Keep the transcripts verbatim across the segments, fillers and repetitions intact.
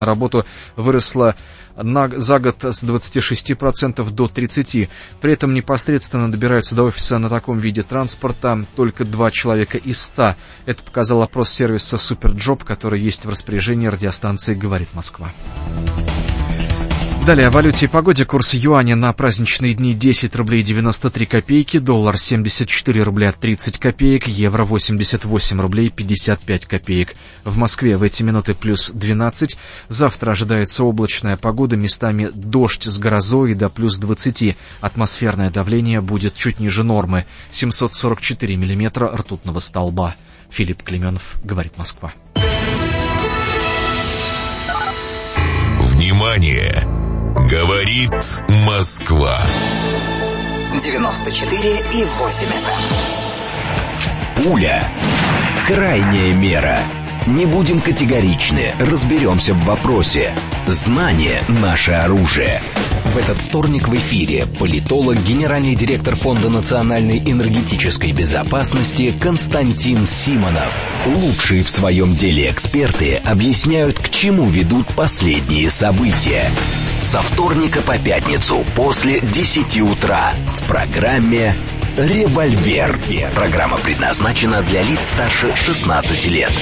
работу выросла на, за год с двадцати шести процентов до тридцати процентов. При этом непосредственно добираются до офиса на таком виде транспорта только два человека из ста. Это показал опрос сервиса Суперджоп, который есть в распоряжении радиостанции «Говорит Москва». Далее о валюте и погоде. Курс юаня на праздничные дни десять рублей девяносто три копейки, доллар семьдесят четыре рубля тридцать копеек, евро восемьдесят восемь рублей пятьдесят пять копеек. В Москве в эти минуты плюс двенадцать. Завтра ожидается облачная погода, местами дождь с грозой до плюс двадцати. Атмосферное давление будет чуть ниже нормы. семьсот сорок четыре миллиметра ртутного столба. Филипп Клеменов, «Говорит Москва». Внимание! Говорит Москва. девяносто четыре и восемь эф эм. Пуля. Крайняя мера. Не будем категоричны, разберемся в вопросе. Знание – наше оружие. В этот вторник в эфире политолог, генеральный директор Фонда национальной энергетической безопасности Константин Симонов. Лучшие в своем деле эксперты объясняют, к чему ведут последние события. Со вторника по пятницу после десяти утра в программе «Револьвер». Программа предназначена для лиц старше шестнадцати лет.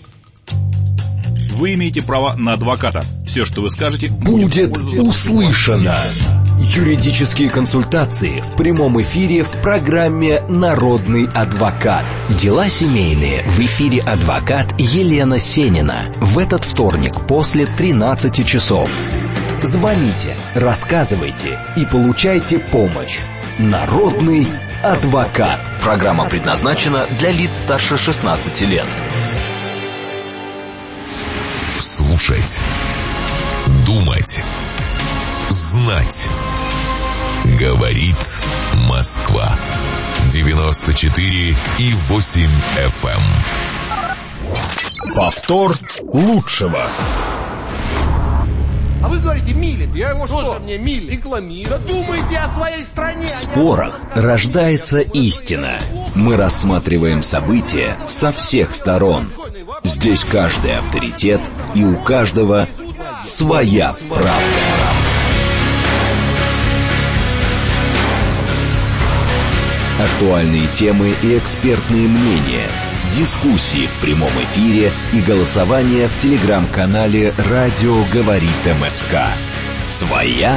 Вы имеете право на адвоката. Все, что вы скажете, будет услышано. Юридические консультации в прямом эфире в программе «Народный адвокат». Дела семейные в эфире адвокат Елена Сенина. В этот вторник после тринадцати часов. Звоните, рассказывайте и получайте помощь. Народный адвокат. Программа предназначена для лиц старше шестнадцати лет. Слушать, думать, знать. Говорит Москва. девяносто четыре и восемь эф эм. Повтор лучшего. А вы говорите, милит. Я его что? Мне милит. Рекламирует. Да думайте о своей стране. В спорах рождается истина. Мы рассматриваем события со всех сторон. Здесь каждый авторитет, и у каждого своя правда. Актуальные темы и экспертные мнения, дискуссии в прямом эфире и голосование в телеграм-канале «Радио говорит МСК». Своя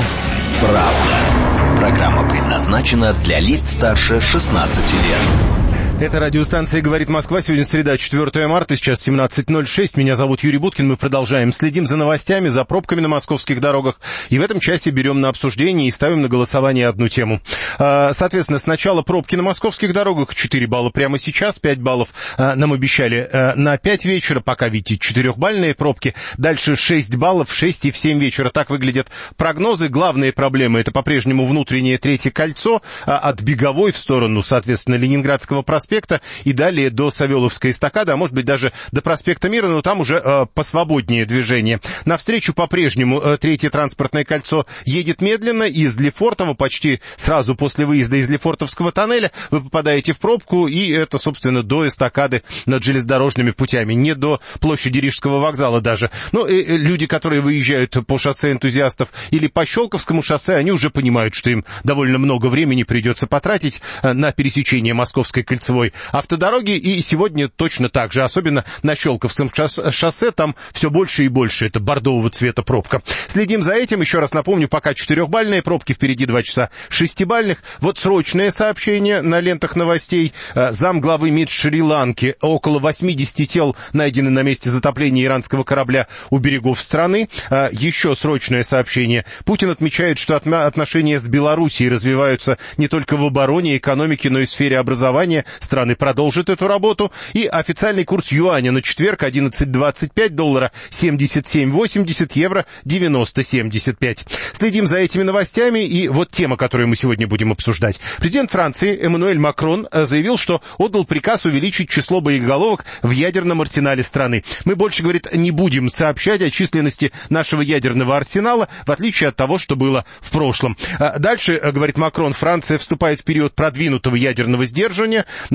правда. Программа предназначена для лиц старше шестнадцати лет. Это радиостанция «Говорит Москва». Сегодня среда, четвёртое марта, сейчас семнадцать ноль шесть. Меня зовут Юрий Буткин. Мы продолжаем. Следим за новостями, за пробками на московских дорогах. И в этом часе берем на обсуждение и ставим на голосование одну тему. Соответственно, сначала пробки на московских дорогах. четыре балла прямо сейчас, пять баллов нам обещали на пять вечера. Пока, видите, четырехбальные пробки. Дальше шесть баллов, шесть и в семь вечера. Так выглядят прогнозы. Главные проблемы — это по-прежнему внутреннее третье кольцо от Беговой в сторону, соответственно, Ленинградского проспекта и далее до Савеловской эстакады, а может быть даже до проспекта Мира, но там уже э, посвободнее движение. Навстречу по-прежнему э, третье транспортное кольцо едет медленно. Из Лефортово почти сразу после выезда из Лефортовского тоннеля вы попадаете в пробку, и это, собственно, до эстакады над железнодорожными путями, не до площади Рижского вокзала даже. Ну, и, и люди, которые выезжают по шоссе энтузиастов или по Щелковскому шоссе, они уже понимают, что им довольно много времени придется потратить э, на пересечение Московской кольцевой автодороги, и сегодня точно так же, особенно на Щелковском шоссе, там все больше и больше, это бордового цвета пробка. Следим за этим, еще раз напомню, пока четырехбальные пробки, впереди два часа шестибальных. Вот срочное сообщение на лентах новостей. Замглавы МИД Шри-Ланки: около восьмидесяти тел найдены на месте затопления иранского корабля у берегов страны. Еще срочное сообщение. Путин отмечает, что отношения с Белоруссией развиваются не только в обороне, экономике, но и в сфере образования. Страны продолжат эту работу. И официальный курс юаня на четверг: одиннадцать двадцать пять, доллара семьдесят семь восемьдесят, евро девяносто семьдесят пять. Следим за этими новостями, и вот тема, которую мы сегодня будем обсуждать. Президент Франции Эммануэль Макрон заявил, что отдал приказ увеличить число боеголовок в ядерном арсенале страны. Мы больше, говорит, не будем сообщать о численности нашего ядерного арсенала, в отличие от того, что было в прошлом. Дальше, говорит Макрон, Франция вступает в период продвинутого ядерного сдерживания.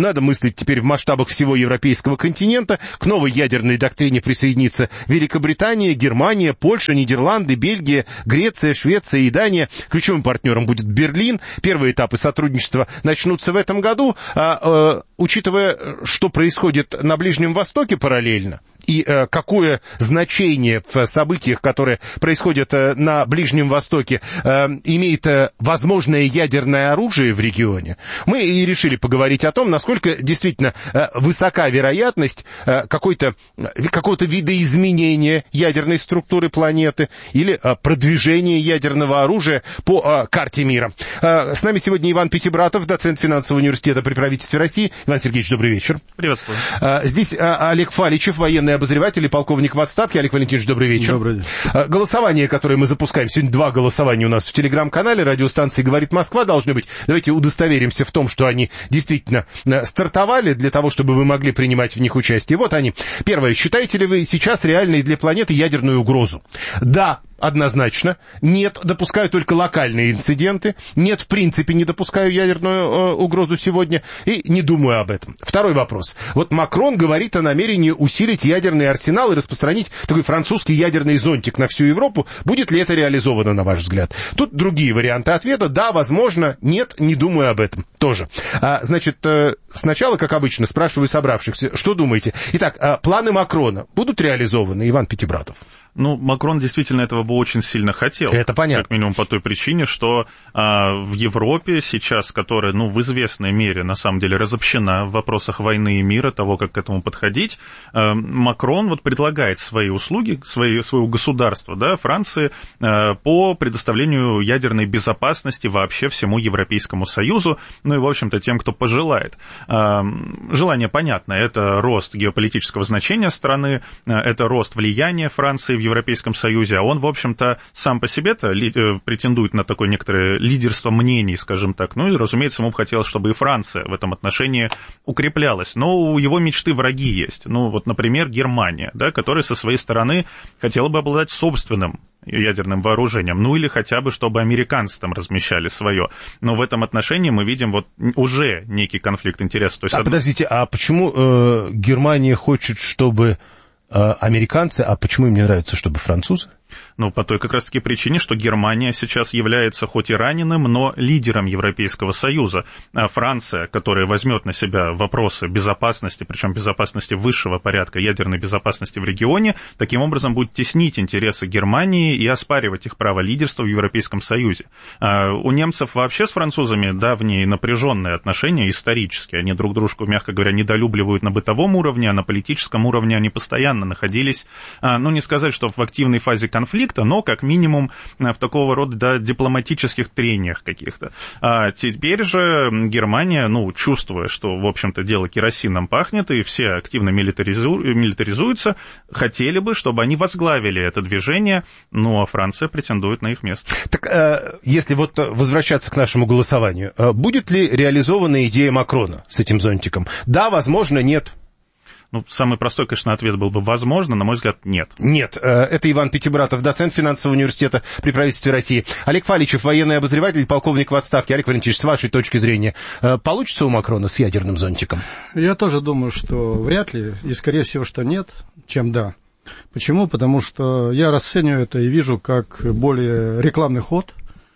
надо мыслить теперь в масштабах всего европейского континента. К новой ядерной доктрине присоединится Великобритания, Германия, Польша, Нидерланды, Бельгия, Греция, Швеция и Дания. Ключевым партнером будет Берлин. Первые этапы сотрудничества начнутся в этом году. А, э, учитывая, что происходит на Ближнем Востоке параллельно, и э, какое значение в событиях, которые происходят э, на Ближнем Востоке, э, имеет э, возможное ядерное оружие в регионе, мы и решили поговорить о том, насколько действительно э, высока вероятность э, какой-то, э, какого-то видоизменения ядерной структуры планеты или э, продвижения ядерного оружия по э, карте мира. Э, с нами сегодня Иван Пятибратов, доцент финансового университета при правительстве России. Иван Сергеевич, добрый вечер. Приветствую. Э, здесь э, Олег Фаличев, военный обозреватель и полковник в отставке. Олег Валентинович, добрый вечер. Добрый день. Голосование, которое мы запускаем, сегодня два голосования у нас в телеграм-канале радиостанции «Говорит Москва» должны быть. Давайте удостоверимся в том, что они действительно стартовали для того, чтобы вы могли принимать в них участие. Вот они. Первое. Считаете ли вы сейчас реальной для планеты ядерную угрозу? Да. Однозначно. Нет, допускаю только локальные инциденты. Нет, в принципе, не допускаю ядерную э, угрозу сегодня и не думаю об этом. Второй вопрос. Вот Макрон говорит о намерении усилить ядерный арсенал и распространить такой французский ядерный зонтик на всю Европу. Будет ли это реализовано, на ваш взгляд? Тут другие варианты ответа. Да, возможно. Нет, не думаю об этом. Тоже. А, значит, э, сначала, как обычно, спрашиваю собравшихся, что думаете? Итак, э, планы Макрона будут реализованы, Иван Пятибратов? Ну, Макрон действительно этого бы очень сильно хотел. Это понятно. Как минимум по той причине, что а, в Европе сейчас, которая, ну, в известной мере, на самом деле, разобщена в вопросах войны и мира, того, как к этому подходить, а, Макрон вот предлагает свои услуги, свои, своего государства, да, Франции, а, по предоставлению ядерной безопасности вообще всему Европейскому Союзу, ну и, в общем-то, тем, кто пожелает. А, желание понятно, это рост геополитического значения страны, это рост влияния Франции в Европейском Союзе, а он, в общем-то, сам по себе-то ли, э, претендует на такое некоторое лидерство мнений, скажем так. Ну и, разумеется, ему бы хотелось, чтобы и Франция в этом отношении укреплялась. Но у его мечты враги есть. Ну, вот, например, Германия, да, которая со своей стороны хотела бы обладать собственным ядерным вооружением, ну или хотя бы, чтобы американцы там размещали свое. Но в этом отношении мы видим вот уже некий конфликт интересов. То есть, а одно... подождите, а почему э, Германия хочет, чтобы американцы, а почему им не нравится, чтобы французы? Ну, по той как раз-таки причине, что Германия сейчас является хоть и раненым, но лидером Европейского Союза. А Франция, которая возьмет на себя вопросы безопасности, причем безопасности высшего порядка, ядерной безопасности в регионе, таким образом будет теснить интересы Германии и оспаривать их право лидерства в Европейском Союзе. А у немцев вообще с французами давние напряженные отношения исторические. Они друг дружку, мягко говоря, недолюбливают на бытовом уровне, а на политическом уровне они постоянно находились, ну, не сказать, что в активной фазе конфликта, но как минимум в такого рода, да, дипломатических трениях каких-то. А теперь же Германия, ну, чувствуя, что, в общем-то, дело керосином пахнет, и все активно милитаризу... милитаризуются, хотели бы, чтобы они возглавили это движение, ну, а Франция претендует на их место. Так, э, если вот возвращаться к нашему голосованию, э, будет ли реализована идея Макрона с этим зонтиком? Да, возможно, нет. Ну, самый простой, конечно, ответ был бы «возможно», на мой взгляд, нет. Нет. Это Иван Пятибратов, доцент финансового университета при правительстве России. Олег Фаличев, военный обозреватель, полковник в отставке. Олег Валентинович, с вашей точки зрения, получится у Макрона с ядерным зонтиком? Я тоже думаю, что вряд ли, и скорее всего, что нет, чем да. Почему? Потому что я расцениваю это и вижу как более рекламный ход,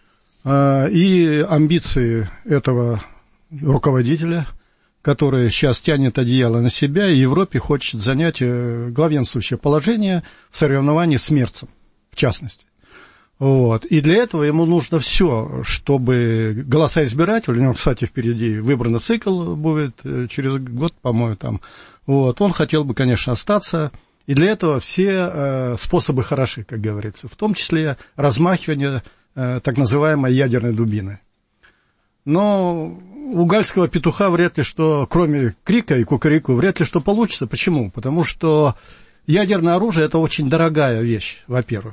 и амбиции этого руководителя, который сейчас тянет одеяло на себя, и Европе хочет занять главенствующее положение в соревновании с Мерцем, в частности. Вот. И для этого ему нужно все, чтобы голоса избирателей, у него, кстати, впереди выборный цикл будет через год, по-моему, там. Вот. Он хотел бы, конечно, остаться, и для этого все э, способы хороши, как говорится, в том числе размахивание э, так называемой ядерной дубины. Но у гальского петуха вряд ли что, кроме крика и кукареку, вряд ли что получится. Почему? Потому что ядерное оружие – это очень дорогая вещь, во-первых.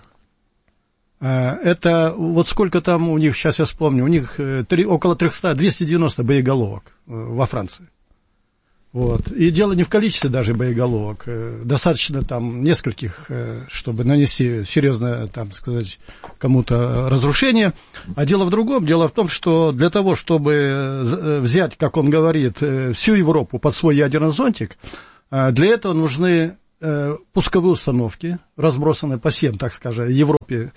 Это вот сколько там у них, сейчас я вспомню, у них три, около триста, двести девяносто боеголовок во Франции. Вот. И дело не в количестве даже боеголовок. Достаточно там нескольких, чтобы нанести серьезное, там сказать, кому-то разрушение. А дело в другом. Дело в том, что для того, чтобы взять, как он говорит, всю Европу под свой ядерный зонтик, для этого нужны пусковые установки, разбросанные по всем, так скажем, Европе.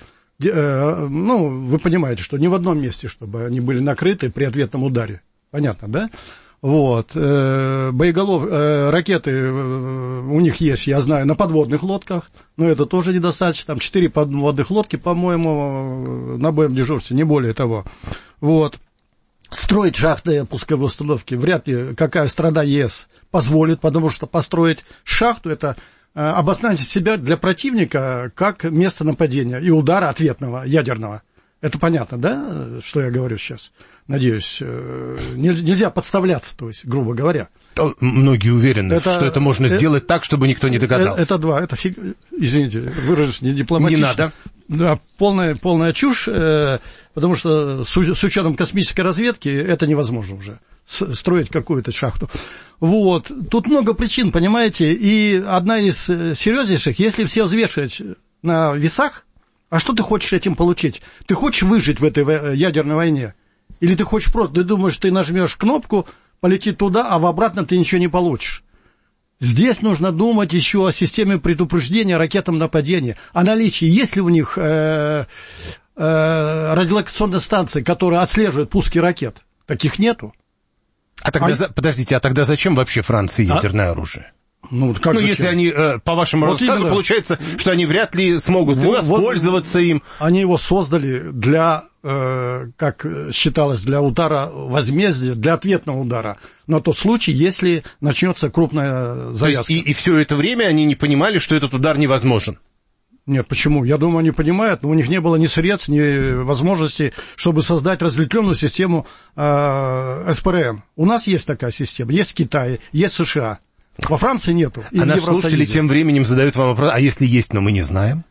Ну, вы понимаете, что ни в одном месте, чтобы они были накрыты при ответном ударе. Понятно, да? Вот, э, боеголов, э, ракеты э, у них есть, я знаю, на подводных лодках, но это тоже недостаточно, там четыре подводных лодки, по-моему, на боевом дежурстве, не более того. Вот, строить шахтные пусковые установки вряд ли какая страна ЕС позволит, потому что построить шахту — это э, обозначить себя для противника как место нападения и удара ответного, ядерного. Это понятно, да, что я говорю сейчас? Надеюсь, нельзя подставляться, то есть, грубо говоря. Многие уверены, это, что это можно это, сделать так, чтобы никто не догадался. Это, это два, это фиг, извините, выражусь не дипломатично. Не надо. Да, полная, полная чушь, потому что с, с учетом космической разведки это невозможно уже, строить какую-то шахту. Вот, тут много причин, понимаете, и одна из серьезнейших, если все взвешивать на весах, а что ты хочешь этим получить? Ты хочешь выжить в этой ядерной войне? Или ты хочешь просто, ты думаешь, ты нажмешь кнопку, полетит туда, а в обратно ты ничего не получишь? Здесь нужно думать еще о системе предупреждения ракетам нападения, о наличии, есть ли у них э, э, радиолокационные станции, которые отслеживают пуски ракет. Таких нету. А тогда, а... подождите, а тогда зачем вообще Франции ядерное а? оружие? Ну, как ну если они, по вашему вот рассказу, именно. Получается, что они вряд ли смогут вот, воспользоваться вот им. Они его создали для, э, как считалось, для удара возмездия, для ответного удара. На тот случай, если начнется крупная завязка. То есть и, и все это время они не понимали, что этот удар невозможен? Нет, почему? Я думаю, они понимают, но у них не было ни средств, ни возможности, чтобы создать разветвленную систему э, эс пэ эр эм. У нас есть такая система, есть в Китае, есть в США. Во Франции нету. А наши слушатели тем временем задают вам вопрос, а если есть, но мы не знаем?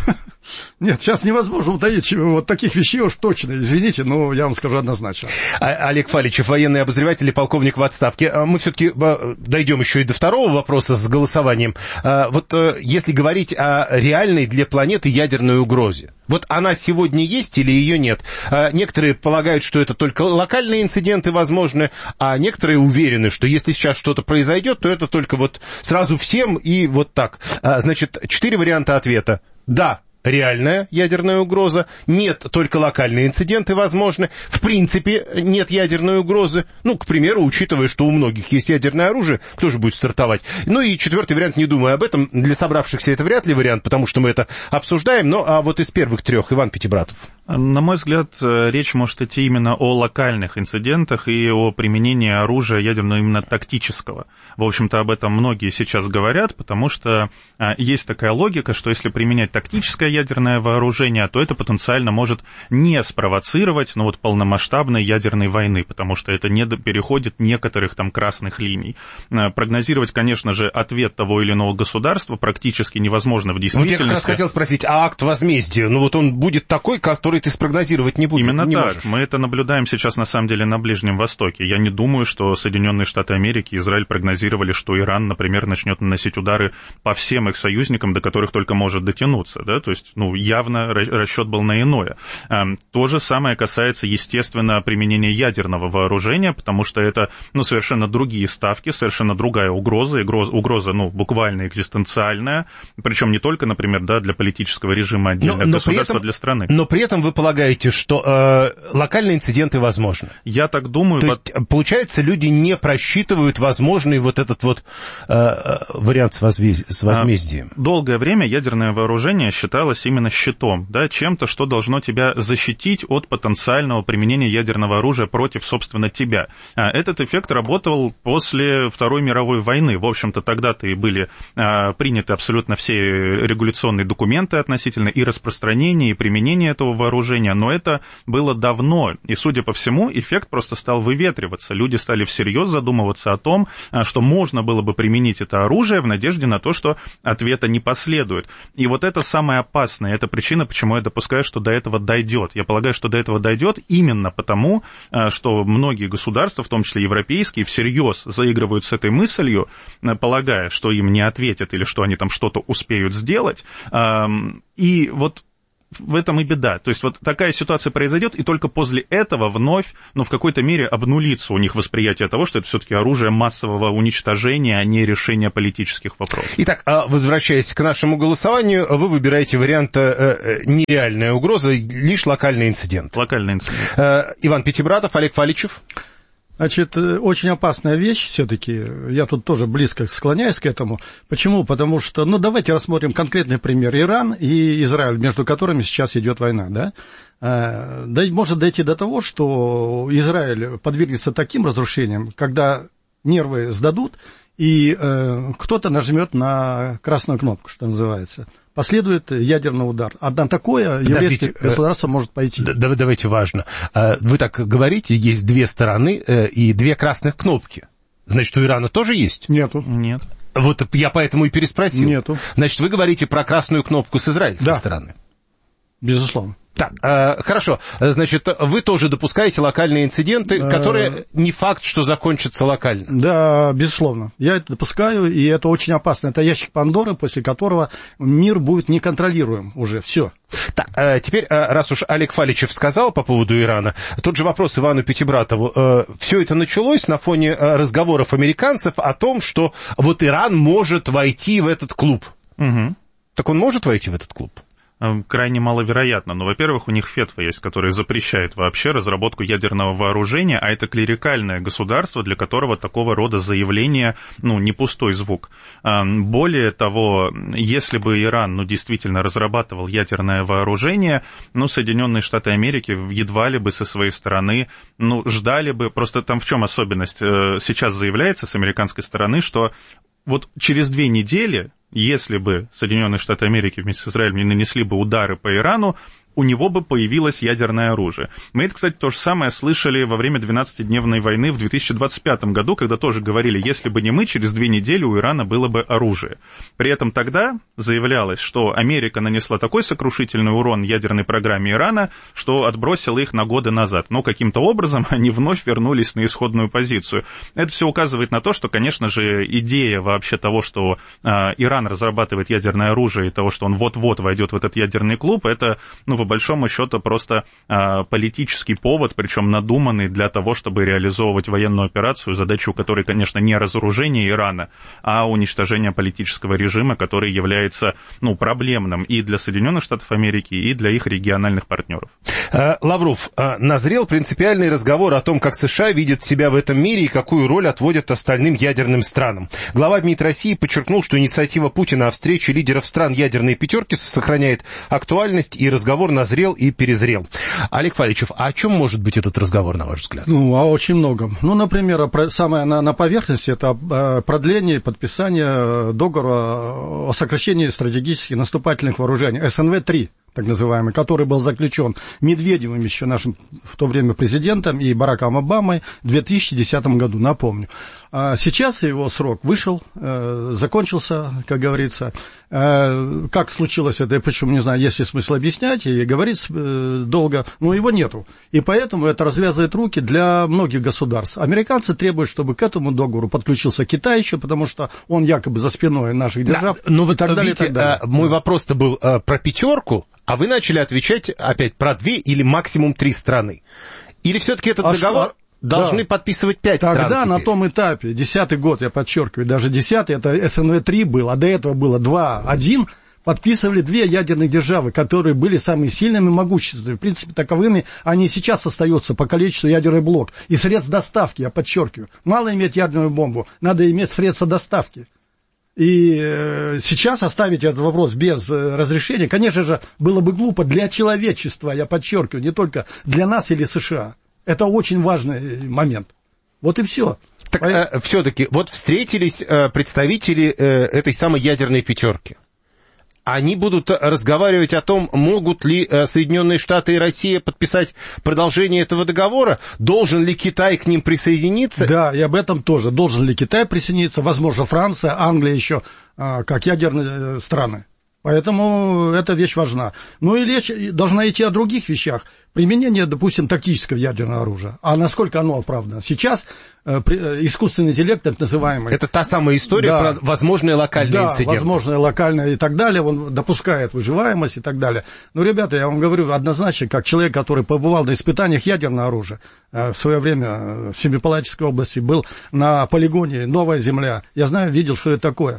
Нет, сейчас невозможно утаить вот таких вещей уж точно, извините, но я вам скажу однозначно. Олег Фаличев, военный обозреватель и полковник в отставке. Мы все-таки дойдем еще и до второго вопроса с голосованием. Вот если говорить о реальной для планеты ядерной угрозе, вот она сегодня есть или ее нет? Некоторые полагают, что это только локальные инциденты возможны, а некоторые уверены, что если сейчас что-то произойдет, то это только вот сразу всем и вот так. Значит, четыре варианта ответа. Да, реальная ядерная угроза, нет, только локальные инциденты возможны, в принципе нет ядерной угрозы, ну, к примеру, учитывая, что у многих есть ядерное оружие, кто же будет стартовать? Ну и четвертый вариант, не думая об этом, для собравшихся это вряд ли вариант, потому что мы это обсуждаем, но а вот из первых трех, Иван Пятибратов. На мой взгляд, речь может идти именно о локальных инцидентах и о применении оружия ядерного именно тактического. В общем-то, об этом многие сейчас говорят, потому что есть такая логика, что если применять тактическое ядерное вооружение, то это потенциально может не спровоцировать, ну вот, полномасштабной ядерной войны, потому что это не переходит некоторых там красных линий. Прогнозировать, конечно же, ответ того или иного государства практически невозможно в действительности. Вот я как раз хотел спросить, а акт возмездия, ну вот он будет такой, который ты спрогнозировать не будешь? Именно не так. Можешь. Мы это наблюдаем сейчас, на самом деле, на Ближнем Востоке. Я не думаю, что Соединенные Штаты Америки и Израиль прогнозировали, что Иран, например, начнет наносить удары по всем их союзникам, до которых только может дотянуться, да, то есть, ну, явно расчет был на иное. То же самое касается, естественно, применения ядерного вооружения, потому что это, ну, совершенно другие ставки, совершенно другая угроза, угроза, угроза ну, буквально экзистенциальная, причем не только, например, да, для политического режима отдельного государства, для страны. Но при этом вы полагаете, что э, локальные инциденты возможны? Я так думаю. То есть, получается, люди не просчитывают возможный вот этот вот э, вариант с, возвез... с возмездием? Долгое время ядерное вооружение считалось именно щитом, да, чем-то, что должно тебя защитить от потенциального применения ядерного оружия против, собственно, тебя. Этот эффект работал после Второй мировой войны. В общем-то, тогда-то и были приняты абсолютно все регуляционные документы относительно и распространения, и применения этого вооружения. вооружения, но это было давно, и, судя по всему, эффект просто стал выветриваться. Люди стали всерьез задумываться о том, что можно было бы применить это оружие в надежде на то, что ответа не последует. И вот это самое опасное, это причина, почему я допускаю, что до этого дойдет. Я полагаю, что до этого дойдет именно потому, что многие государства, в том числе европейские, всерьез заигрывают с этой мыслью, полагая, что им не ответят или что они там что-то успеют сделать. И вот в этом и беда. То есть вот такая ситуация произойдет, и только после этого вновь, ну, в какой-то мере обнулится у них восприятие того, что это все-таки оружие массового уничтожения, а не решение политических вопросов. Итак, возвращаясь к нашему голосованию, вы выбираете вариант э, нереальная угроза, лишь локальный инцидент. Локальный инцидент. Э, Иван Пятибратов, Олег Фаличев. Значит, очень опасная вещь все-таки, я тут тоже близко склоняюсь к этому. Почему? Потому что, ну, давайте рассмотрим конкретный пример. Иран и Израиль, между которыми сейчас идет война, да? Да, может дойти до того, что Израиль подвергнется таким разрушениям, когда нервы сдадут, и э, кто-то нажмет на красную кнопку, что называется. Последует ядерный удар. Одна такое еврейское Подождите, государство может пойти. Да, давайте важно. Вы так говорите, есть две стороны и две красных кнопки. Значит, у Ирана тоже есть? Нету. Нет. Вот я поэтому и переспросил. Нету. Значит, вы говорите про красную кнопку с израильской да. стороны? Безусловно. Так, э, хорошо. Значит, вы тоже допускаете локальные инциденты, которые не факт, что закончатся локально. Да, безусловно. Я это допускаю, и это очень опасно. Это ящик Пандоры, после которого мир будет неконтролируем уже. Все. Так, э, теперь, э, раз уж Олег Фаличев сказал по поводу Ирана, тот же вопрос Ивану Пятибратову. Э, все это началось на фоне э, разговоров американцев о том, что вот Иран может войти в этот клуб. Угу. Так он может войти в этот клуб? Крайне маловероятно. Но, во-первых, у них фетва есть, которая запрещает вообще разработку ядерного вооружения, а это клерикальное государство, для которого такого рода заявления, ну, не пустой звук. Более того, если бы Иран, ну, действительно разрабатывал ядерное вооружение, ну, Соединенные Штаты Америки едва ли бы со своей стороны, ну, ждали бы, просто там в чем особенность? Сейчас заявляется с американской стороны, что вот через две недели, если бы Соединенные Штаты Америки вместе с Израилем не нанесли бы удары по Ирану, у него бы появилось ядерное оружие. Мы это, кстати, то же самое слышали во время двенадцатидневной войны в две тысячи двадцать пятом году, когда тоже говорили, если бы не мы, через две недели у Ирана было бы оружие. При этом тогда заявлялось, что Америка нанесла такой сокрушительный урон ядерной программе Ирана, что отбросила их на годы назад. Но каким-то образом они вновь вернулись на исходную позицию. Это все указывает на то, что, конечно же, идея вообще того, что э, Иран разрабатывает ядерное оружие и того, что он вот-вот войдет в этот ядерный клуб, это, ну, по большому счету просто а, политический повод, причем надуманный для того, чтобы реализовывать военную операцию, задача у которой, конечно, не разоружение Ирана, а уничтожение политического режима, который является, ну, проблемным и для Соединенных Штатов Америки, и для их региональных партнеров. Лавров, назрел принципиальный разговор о том, как США видят себя в этом мире и какую роль отводят остальным ядерным странам. Глава МИД России подчеркнул, что инициатива Путина о встрече лидеров стран ядерной пятерки сохраняет актуальность, и разговор назрел и перезрел. Олег Фаличев, а о чем может быть этот разговор, на ваш взгляд? Ну, о очень многом. Ну, например, самое на, на поверхности — это продление и подписание договора о сокращении стратегических наступательных вооружений, эс эн вэ три. Так называемый, который был заключен Медведевым, еще нашим в то время президентом, и Бараком Обамой в две тысячи десятом году, напомню. А сейчас его срок вышел, э, закончился, как говорится. Э, как случилось это, я почему не знаю, есть ли смысл объяснять и говорить э, долго, но его нету. И поэтому это развязывает руки для многих государств. Американцы требуют, чтобы к этому договору подключился Китай еще, потому что он якобы за спиной наших держав. Да, но вы и так далее, видите, и так далее. Мой да. вопрос-то был а, про пятерку, а вы начали отвечать опять про две или максимум три страны. Или все-таки этот а договор что? должны да. подписывать пять стран? Тогда на том этапе, десятый год, я подчеркиваю, даже десятый, это эс эн вэ три был, а до этого было два один, подписывали две ядерные державы, которые были самыми сильными и могущественными. В принципе, таковыми они сейчас остаются по количеству ядерный блок. И средств доставки, я подчеркиваю. Мало иметь ядерную бомбу, надо иметь средства доставки. И э, сейчас оставить этот вопрос без э, разрешения, конечно же, было бы глупо для человечества, я подчеркиваю, не только для нас или США. Это очень важный момент. Вот и все. Так э, все-таки, вот встретились э, представители э, этой самой ядерной пятерки. они будут разговаривать о том, могут ли Соединенные Штаты и Россия подписать продолжение этого договора, должен ли Китай к ним присоединиться? Да, и об этом тоже. Должен ли Китай присоединиться, возможно, Франция, Англия еще, как ядерные страны. Поэтому эта вещь важна. Ну и речь должна идти о других вещах. Применение, допустим, тактического ядерного оружия. А насколько оно оправдано? Сейчас э, искусственный интеллект, так называемый... Это та самая история, да, про возможные локальные да, инциденты. Да, возможные локальные и так далее. Он допускает выживаемость и так далее. Но, ребята, я вам говорю однозначно, как человек, который побывал на испытаниях ядерного оружия, э, в свое время в Семипалатинской области, был на полигоне «Новая земля». Я знаю, видел, что это такое.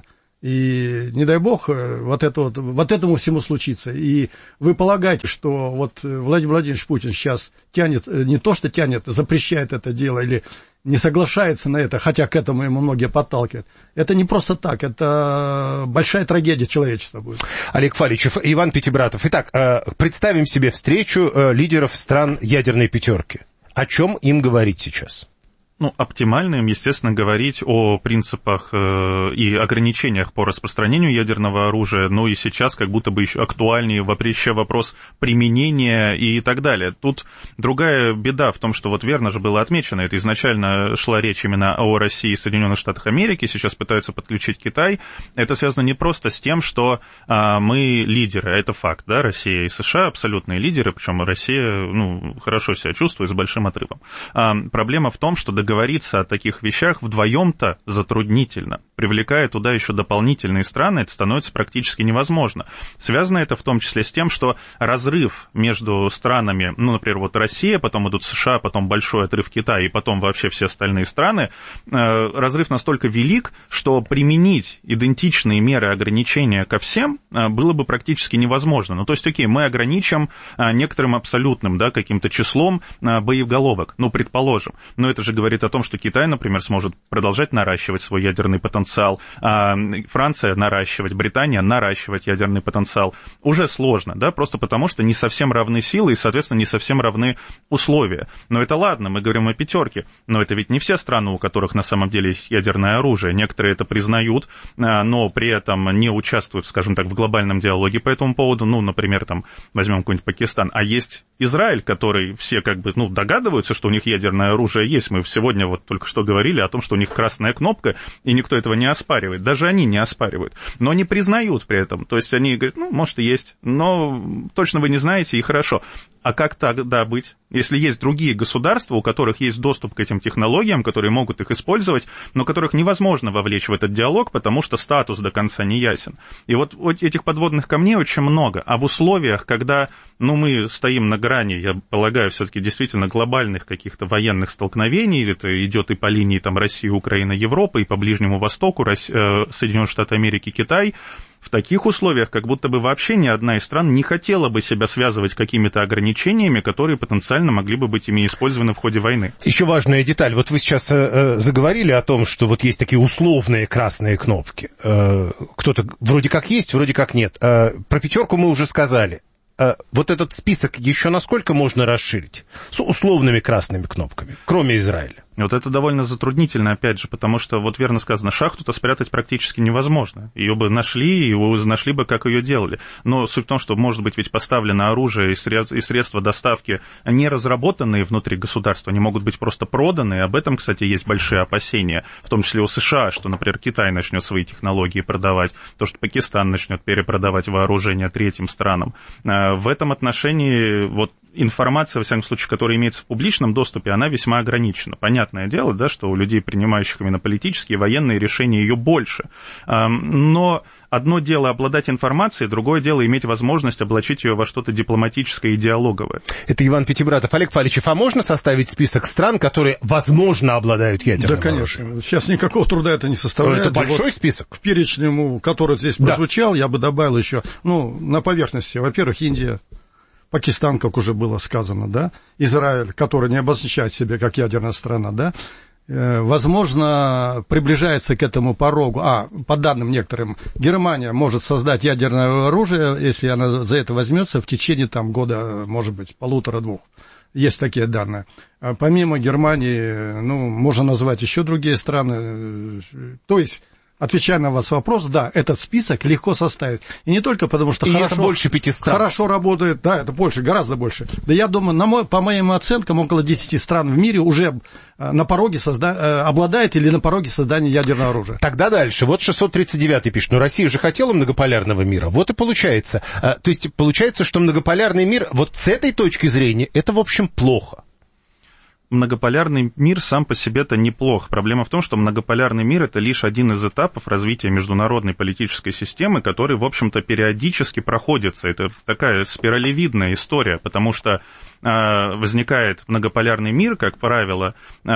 И не дай бог вот, это вот, вот этому всему случится. И вы полагаете, что вот Владимир Владимирович Путин сейчас тянет, не то что тянет, запрещает это дело или не соглашается на это, хотя к этому ему многие подталкивают. Это не просто так, это большая трагедия человечества будет. Олег Фаличев, Иван Пятибратов. Итак, представим себе встречу лидеров стран ядерной пятерки. О чем им говорить сейчас? Ну, оптимально им, естественно, говорить о принципах э, и ограничениях по распространению ядерного оружия, но и сейчас как будто бы еще актуальнее вообще вопрос применения и так далее. Тут другая беда в том, что вот верно же было отмечено, это изначально шла речь именно о России и Соединенных Штатах Америки, сейчас пытаются подключить Китай. Это связано не просто с тем, что а, мы лидеры, это факт, да, Россия и США абсолютные лидеры, причем Россия, ну, хорошо себя чувствует с большим отрывом. А, проблема в том, что договориться о таких вещах вдвоем-то затруднительно. Привлекая туда еще дополнительные страны, это становится практически невозможно. Связано это в том числе с тем, что разрыв между странами, ну, например, вот Россия, потом идут США, потом большой отрыв Китая и потом вообще все остальные страны, разрыв настолько велик, что применить идентичные меры ограничения ко всем было бы практически невозможно. Ну, то есть, окей, мы ограничим некоторым абсолютным, да, каким-то числом боеголовок, ну, предположим, но это же говорит о том, что Китай, например, сможет продолжать наращивать свой ядерный потенциал, а Франция наращивать, Британия наращивать ядерный потенциал. Уже сложно, да, просто потому что не совсем равны силы и, соответственно, не совсем равны условия. Но это ладно, мы говорим о пятерке, но это ведь не все страны, у которых на самом деле есть ядерное оружие. Некоторые это признают, но при этом не участвуют, скажем так, в глобальном диалоге по этому поводу. Ну, например, там, возьмем какой-нибудь Пакистан. А есть Израиль, который все как бы, ну, догадываются, что у них ядерное оружие есть. Мы сегодня вот только что говорили о том, что у них красная кнопка, и никто этого не оспаривает. Даже они не оспаривают. Но не признают при этом. То есть они говорят, ну, может, и есть, но точно вы не знаете, и хорошо. А как тогда быть, если есть другие государства, у которых есть доступ к этим технологиям, которые могут их использовать, но которых невозможно вовлечь в этот диалог, потому что статус до конца не ясен. И вот этих подводных камней очень много. А в условиях, когда, ну, мы стоим на грани, я полагаю, все-таки действительно глобальных каких-то военных столкновений, это идет и по линии там России, Украина, Европа, и по Ближнему Востоку, Россия, Соединенные Штаты Америки, Китай, в таких условиях как будто бы вообще ни одна из стран не хотела бы себя связывать какими-то ограничениями, которые потенциально могли бы быть ими использованы в ходе войны. Еще важная деталь. Вот вы сейчас э, заговорили о том, что вот есть такие условные красные кнопки. Э, кто-то вроде как есть, вроде как нет. Э, про пятерку мы уже сказали. Э, вот этот список еще насколько можно расширить? С условными красными кнопками, кроме Израиля. Вот это довольно затруднительно, опять же, потому что, вот верно сказано, шахту-то спрятать практически невозможно. Ее бы нашли, и нашли бы, как ее делали. Но суть в том, что, может быть, ведь поставлено оружие и средства доставки, не разработанные внутри государства, они могут быть просто проданы. Об этом, кстати, есть большие опасения, в том числе у США, что, например, Китай начнет свои технологии продавать, то, что Пакистан начнет перепродавать вооружение третьим странам. В этом отношении, вот, информация, во всяком случае, которая имеется в публичном доступе, она весьма ограничена. Понятное дело, да, что у людей, принимающих именно политические, военные решения, ее больше. Но одно дело обладать информацией, другое дело иметь возможность облачить ее во что-то дипломатическое и диалоговое. Это Иван Пятибратов. Олег Фаличев, а можно составить список стран, которые, возможно, обладают ядерным оружием? Да, конечно. Оружием? Сейчас никакого труда это не составляет. Это большой вот список? К перечнему, который здесь прозвучал, да, я бы добавил еще, ну, на поверхности, во-первых, Индия, Пакистан, как уже было сказано, да, Израиль, который не обозначает себя как ядерная страна, да, э, возможно, приближается к этому порогу. А, по данным некоторым, Германия может создать ядерное оружие, если она за это возьмется в течение там года, может быть, полутора-двух. Есть такие данные. А помимо Германии, ну, можно назвать еще другие страны. То есть отвечая на ваш вопрос, да, этот список легко составить. И не только потому, что и хорошо, это больше пятисот. Хорошо работает, да, это больше, гораздо больше. Да я думаю, на мой, по моим оценкам, около десяти стран в мире уже на пороге созда... обладает или на пороге создания ядерного оружия. Тогда дальше. Вот шестьсот тридцать девятый пишет, ну Россия же хотела многополярного мира. Вот и получается. То есть получается, что многополярный мир, вот с этой точки зрения, это, в общем, плохо. Многополярный мир сам по себе-то неплох. Проблема в том, что многополярный мир — это лишь один из этапов развития международной политической системы, который, в общем-то, периодически проходится. Это такая спиралевидная история, потому что э, возникает многополярный мир, как правило, э,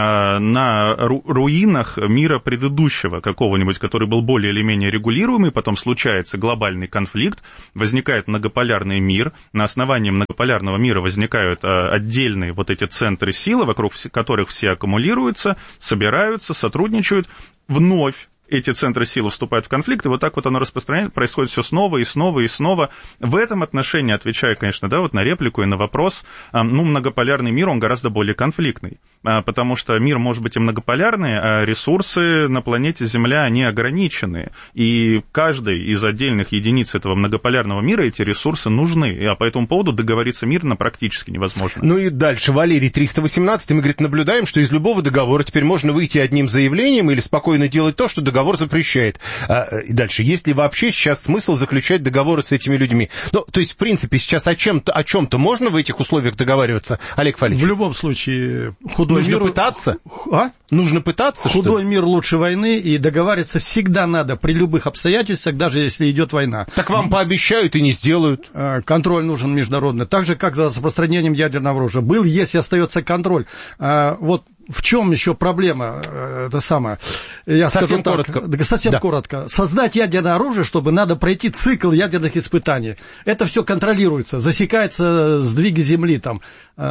на ру- руинах мира предыдущего какого-нибудь, который был более или менее регулируемый, потом случается глобальный конфликт, возникает многополярный мир, на основании многополярного мира возникают э, отдельные вот эти центры силы, вокруг которых все аккумулируются, собираются, сотрудничают, вновь эти центры силы вступают в конфликт, и вот так вот оно распространяется, происходит все снова и снова и снова. В этом отношении, отвечая, конечно, да, вот на реплику и на вопрос, ну, многополярный мир, он гораздо более конфликтный, потому что мир может быть и многополярный, а ресурсы на планете Земля, они ограничены, и каждой из отдельных единиц этого многополярного мира эти ресурсы нужны, а по этому поводу договориться мирно практически невозможно. Ну и дальше, Валерий триста восемнадцать, мы, говорит, наблюдаем, что из любого договора теперь можно выйти одним заявлением или спокойно делать то, что договор Договор запрещает. А, и дальше, есть ли вообще сейчас смысл заключать договоры с этими людьми? Ну, то есть, в принципе, сейчас о чем-то, о чем-то можно в этих условиях договариваться, Олег Фалич? В любом случае, худой Нужно мир... пытаться? А? Нужно пытаться, Худой мир лучше войны, и договариваться всегда надо при любых обстоятельствах, даже если идет война. Так вам пообещают и не сделают. Контроль нужен международный. Так же, как за распространением ядерного оружия. Был, есть и остается контроль. Вот в чем еще проблема, это самое, я совсем скажу коротко. Так, совсем да. коротко. Создать ядерное оружие, чтобы надо пройти цикл ядерных испытаний. Это все контролируется, засекается сдвиги Земли там.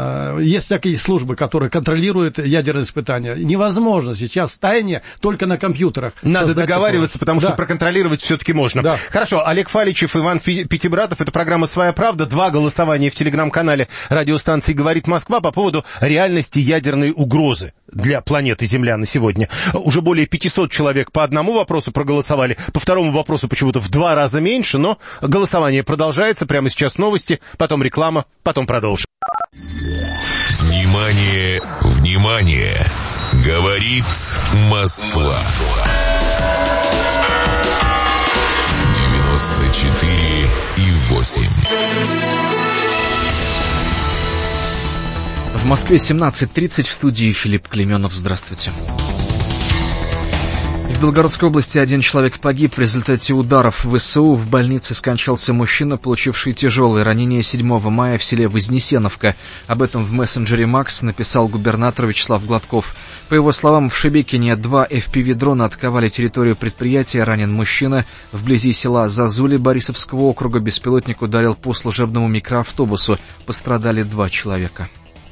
Есть такие службы, которые контролируют ядерные испытания. Невозможно сейчас в тайне только на компьютерах. Надо договариваться, такое. потому да. что проконтролировать все-таки можно. Да. Хорошо, Олег Фаличев, Иван Пятибратов, это программа «Своя правда». Два голосования в телеграм-канале радиостанции «Говорит Москва» по поводу реальности ядерной угрозы для планеты Земля на сегодня. Уже более пятисот человек по одному вопросу проголосовали, по второму вопросу почему-то в два раза меньше, но голосование продолжается. Прямо сейчас новости, потом реклама, потом продолжим. Внимание, внимание! Говорит Москва. девяносто четыре и восемь. В Москве семнадцать тридцать, в студии Филипп Клеменов. Здравствуйте. В Белгородской области один человек погиб в результате ударов в ВСУ. В больнице скончался мужчина, получивший тяжелые ранения седьмого мая в селе Вознесеновка. Об этом в мессенджере Макс написал губернатор Вячеслав Гладков. По его словам, в Шебекине два эф пи ви-дрона атаковали территорию предприятия. Ранен мужчина. Вблизи села Зазули Борисовского округа беспилотник ударил по служебному микроавтобусу. Пострадали два человека.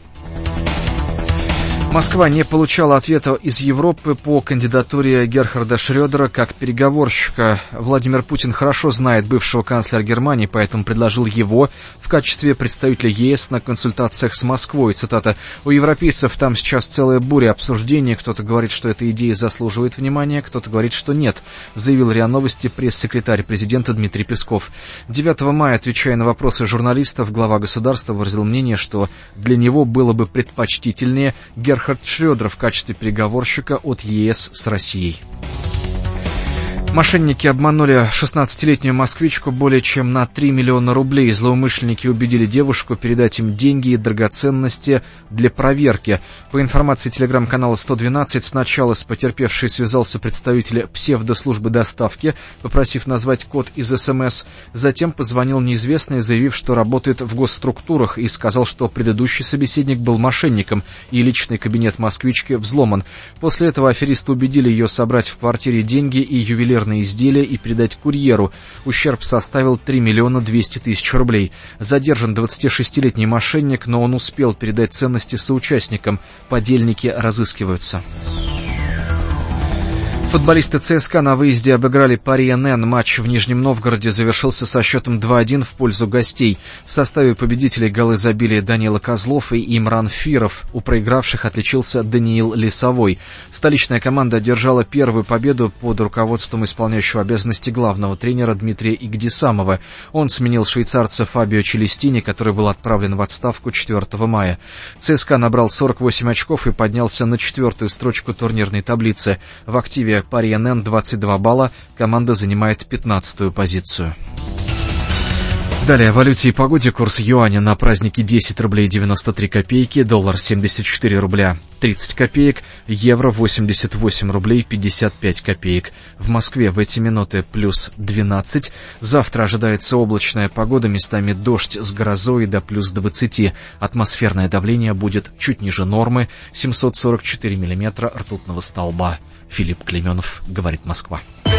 Москва не получала ответа из Европы по кандидатуре Герхарда Шрёдера как переговорщика. Владимир Путин хорошо знает бывшего канцлера Германии, поэтому предложил его в качестве представителя ЕС на консультациях с Москвой. Цитата: «У европейцев там сейчас целая буря обсуждений. Кто-то говорит, что эта идея заслуживает внимания, кто-то говорит, что нет», заявил РИА Новости пресс-секретарь президента Дмитрий Песков. девятого мая, отвечая на вопросы журналистов, глава государства выразил мнение, что для него было бы предпочтительнее Герхард Шрёдер в качестве переговорщика от ЕС с Россией. Мошенники обманули шестнадцатилетнюю москвичку более чем на три миллиона рублей. Злоумышленники убедили девушку передать им деньги и драгоценности для проверки. По информации телеграм-канала сто двенадцать, сначала с потерпевшей связался представитель псевдослужбы доставки, попросив назвать код из СМС. Затем позвонил неизвестный, заявив, что работает в госструктурах, и сказал, что предыдущий собеседник был мошенником, и личный кабинет москвички взломан. После этого аферисты убедили ее собрать в квартире деньги и ювелирные изделия и передать курьеру. Ущерб составил три миллиона двести тысяч рублей. Задержан двадцатишестилетний мошенник, но он успел передать ценности соучастникам. Подельники разыскиваются. Футболисты ЦСКА на выезде обыграли Пари эн эн. Матч в Нижнем Новгороде завершился со счетом два один в пользу гостей. В составе победителей голы забили Данила Козлов и Имран Фиров. У проигравших отличился Даниил Лесовой. Столичная команда одержала первую победу под руководством исполняющего обязанности главного тренера Дмитрия Игдисамова. Он сменил швейцарца Фабио Челестини, который был отправлен в отставку четвёртого мая. ЦСКА набрал сорок восемь очков и поднялся на четвертую строчку турнирной таблицы. В активе Пари эн эн двадцать два балла, команда занимает пятнадцатую позицию. Далее о валюте и погоде. Курс юаня на праздники десять рублей девяносто три копейки, доллар семьдесят четыре рубля тридцать копеек, евро восемьдесят восемь рублей пятьдесят пять копеек. В Москве в эти минуты плюс двенадцать. Завтра ожидается облачная погода, местами дождь с грозой до плюс двадцати. Атмосферное давление будет чуть ниже нормы, семьсот сорок четыре миллиметра ртутного столба. Филипп Клейменов, говорит Москва.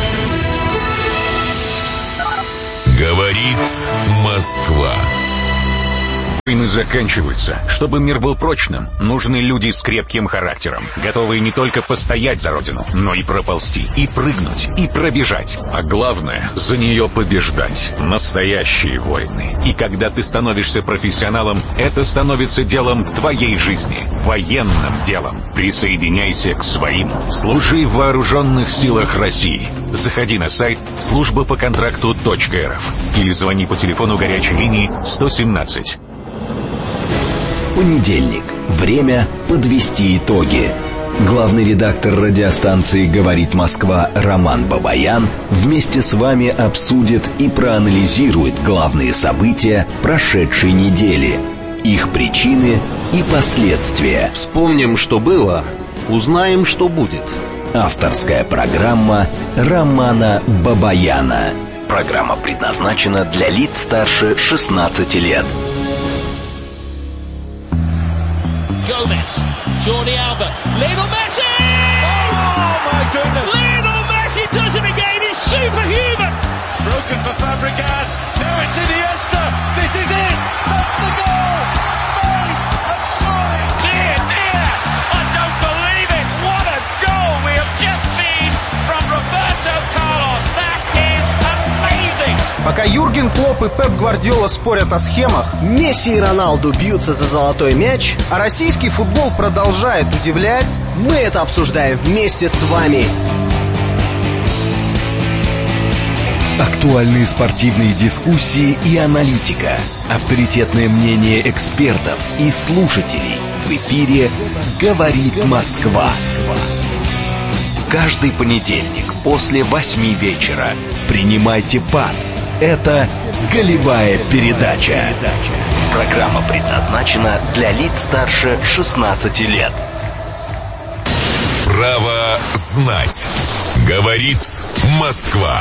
Говорит Москва. Войны заканчиваются. Чтобы мир был прочным, нужны люди с крепким характером, готовые не только постоять за родину, но и проползти, и прыгнуть, и пробежать. А главное, за нее побеждать. Настоящие воины. И когда ты становишься профессионалом, это становится делом твоей жизни, военным делом. Присоединяйся к своим. Служи в вооруженных силах России. Заходи на сайт служба по контракту точка эр эф или звони по телефону горячей линии сто семнадцать. Понедельник. Время подвести итоги. Главный редактор радиостанции «Говорит Москва» Роман Бабаян вместе с вами обсудит и проанализирует главные события прошедшей недели, их причины и последствия. Вспомним, что было, узнаем, что будет. Авторская программа Романа Бабаяна. Программа предназначена для лиц старше шестнадцати лет. Gomez, Jordi Alba, Lionel Messi! Oh my goodness! Lionel Messi does it again, he's superhuman! It's broken for Fabregas, now it's Iniesta, this is it! That's the goal! Spain have scored! Dear, dear, I don't believe it! What a goal we have just seen from Roberto Carlos! That is amazing! Пока Юрген Клопп и Пеп Гвардиола спорят о схемах, Месси и Роналду бьются за золотой мяч, а российский футбол продолжает удивлять, мы это обсуждаем вместе с вами. Актуальные спортивные дискуссии и аналитика, авторитетное мнение экспертов и слушателей. В эфире «Говорит Москва». Каждый понедельник после восьми вечера принимайте пас. Это «Голевая передача». Программа предназначена для лиц старше шестнадцати лет. Право знать. Говорит Москва.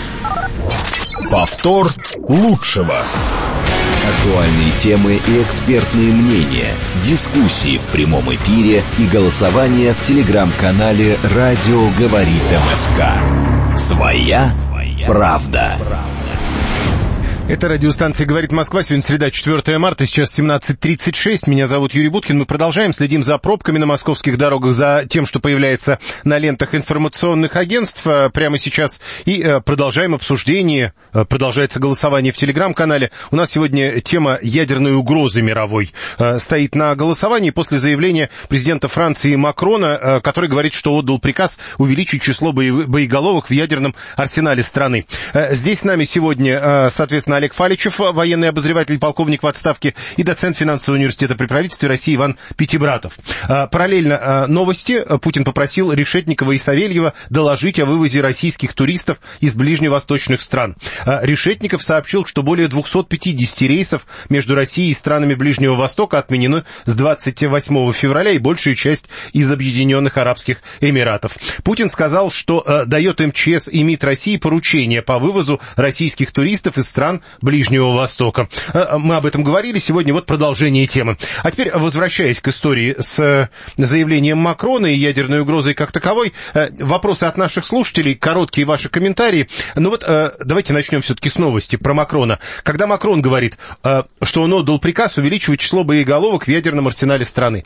Повтор лучшего. Актуальные темы и экспертные мнения, дискуссии в прямом эфире и голосование в телеграм-канале «Радио говорит МСК». Своя правда. Это радиостанция «Говорит Москва». Сегодня среда, четвёртое марта, сейчас семнадцать тридцать шесть. Меня зовут Юрий Буткин. Мы продолжаем, следим за пробками на московских дорогах, за тем, что появляется на лентах информационных агентств прямо сейчас. И продолжаем обсуждение, продолжается голосование в телеграм-канале. У нас сегодня тема ядерной угрозы мировой стоит на голосовании после заявления президента Франции Макрона, который говорит, что отдал приказ увеличить число боеголовок в ядерном арсенале страны. Здесь с нами сегодня, соответственно, Олег Фаличев, военный обозреватель, полковник в отставке, и доцент финансового университета при правительстве России Иван Пятибратов. Параллельно новости. Путин попросил Решетникова и Савельева доложить о вывозе российских туристов из ближневосточных стран. Решетников сообщил, что более двухсот пятидесяти рейсов между Россией и странами Ближнего Востока отменены с двадцать восьмого февраля, и большая часть из Объединенных Арабских Эмиратов. Путин сказал, что дает эм че эс и МИД России поручение по вывозу российских туристов из стран Ближнего Востока. Мы об этом говорили сегодня, вот продолжение темы. А теперь, возвращаясь к истории с заявлением Макрона и ядерной угрозой как таковой, вопросы от наших слушателей, короткие ваши комментарии. Ну вот давайте начнем все-таки с новости про Макрона. Когда Макрон говорит, что он отдал приказ увеличивать число боеголовок в ядерном арсенале страны.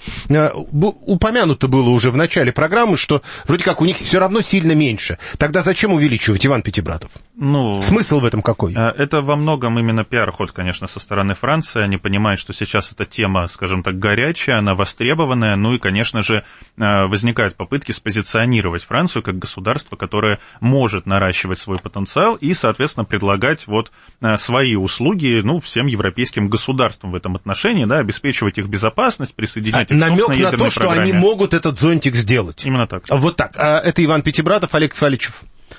Упомянуто было уже в начале программы, что вроде как у них все равно сильно меньше. Тогда зачем увеличивать, Иван Пятибратов? Ну, смысл в этом какой? Это во многом именно пиар-ход, конечно, со стороны Франции. Они понимают, что сейчас эта тема, скажем так, горячая, она востребованная. Ну и, конечно же, возникают попытки спозиционировать Францию как государство, которое может наращивать свой потенциал и, соответственно, предлагать вот свои услуги, ну, всем европейским государствам в этом отношении, да, обеспечивать их безопасность, присоединять а, их к собственной ядерной ядерной намек на то, программе. Что они могут этот зонтик сделать. Именно так. Вот так. Это Иван Пятибратов, Олег Фаличев.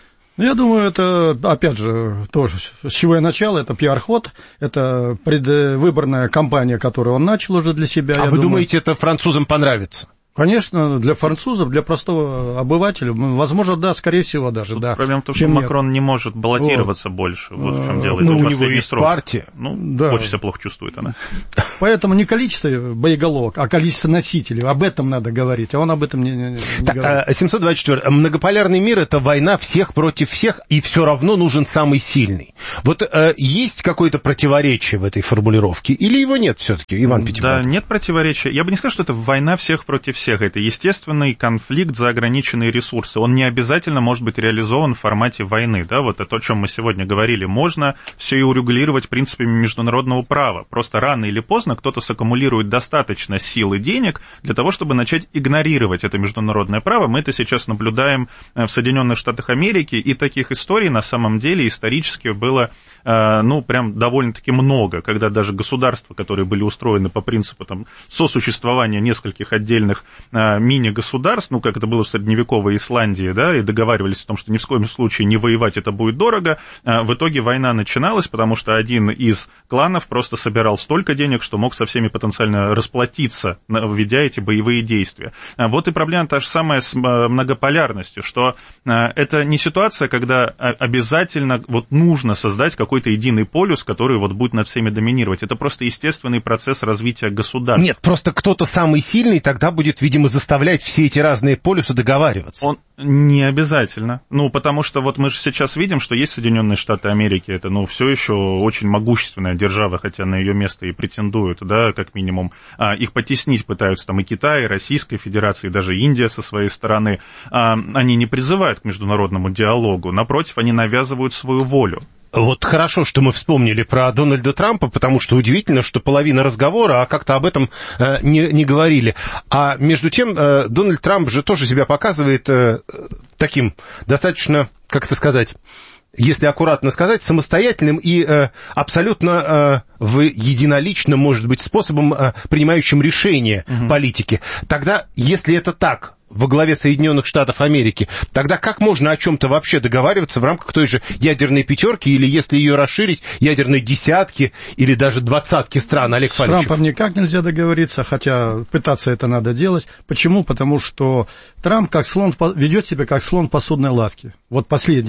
Я думаю, это, опять же, тоже, с чего я начал, это пиар-ход, это предвыборная кампания, которую он начал уже для себя. А вы думаю... думаете, это французам понравится? Конечно, для французов, для простого обывателя, возможно, да, скорее всего даже, Тут да. Проблема в том, что Макрон не может баллотироваться вот. больше, вот в чем дело. Ну, у него есть срок. партия. Ну, да. Очень себя плохо чувствует она. Поэтому не количество боеголовок, а количество носителей, об этом надо говорить, а он об этом не, не, не так, говорит. семьсот двадцать четыре. Многополярный мир — это война всех против всех, и все равно нужен самый сильный. Вот э, есть какое-то противоречие в этой формулировке, или его нет все-таки, Иван Пятибратов? Да, нет противоречия. Я бы не сказал, что это война всех против всех. Это естественный конфликт за ограниченные ресурсы. Он не обязательно может быть реализован в формате войны. Да? Вот это, о чем мы сегодня говорили. Можно все и урегулировать принципами международного права. Просто рано или поздно кто-то саккумулирует достаточно сил и денег для того, чтобы начать игнорировать это международное право. Мы это сейчас наблюдаем в Соединенных Штатах Америки, и таких историй на самом деле исторически было, ну, прям довольно-таки много, когда даже государства, которые были устроены по принципу там, сосуществования нескольких отдельных мини-государств, ну, как это было в средневековой Исландии, да, и договаривались о том, что ни в коем случае не воевать, это будет дорого. В итоге война начиналась, потому что один из кланов просто собирал столько денег, что мог со всеми потенциально расплатиться, ведя эти боевые действия. Вот и проблема та же самая с многополярностью, что это не ситуация, когда обязательно вот нужно создать какой-то единый полюс, который вот будет над всеми доминировать. Это просто естественный процесс развития государства. Нет, просто кто-то самый сильный тогда будет, видимо, заставлять все эти разные полюсы договариваться. Он не обязательно. Ну, потому что вот мы же сейчас видим, что есть Соединенные Штаты Америки, это, ну, все еще очень могущественная держава, хотя на ее место и претендуют, да, как минимум. А, их потеснить пытаются там и Китай, и Российская Федерация, и даже Индия со своей стороны. А, они не призывают к международному диалогу, напротив, они навязывают свою волю. Вот хорошо, что мы вспомнили про Дональда Трампа, потому что удивительно, что половина разговора, а как-то об этом э, не, не говорили. А между тем, э, Дональд Трамп же тоже себя показывает э, таким достаточно, как это сказать, если аккуратно сказать, самостоятельным и э, абсолютно э, в единоличном, может быть, способом э, принимающим решения угу. политики. Тогда, если это так, во главе Соединенных Штатов Америки, тогда как можно о чем-то вообще договариваться в рамках той же ядерной пятерки, или если ее расширить, ядерной десятки, или даже двадцатки стран, Олег С Фаличев? С Трампом никак нельзя договориться, хотя пытаться это надо делать. Почему? Потому что Трамп как слон, ведет себя как слон в посудной лавке. Вот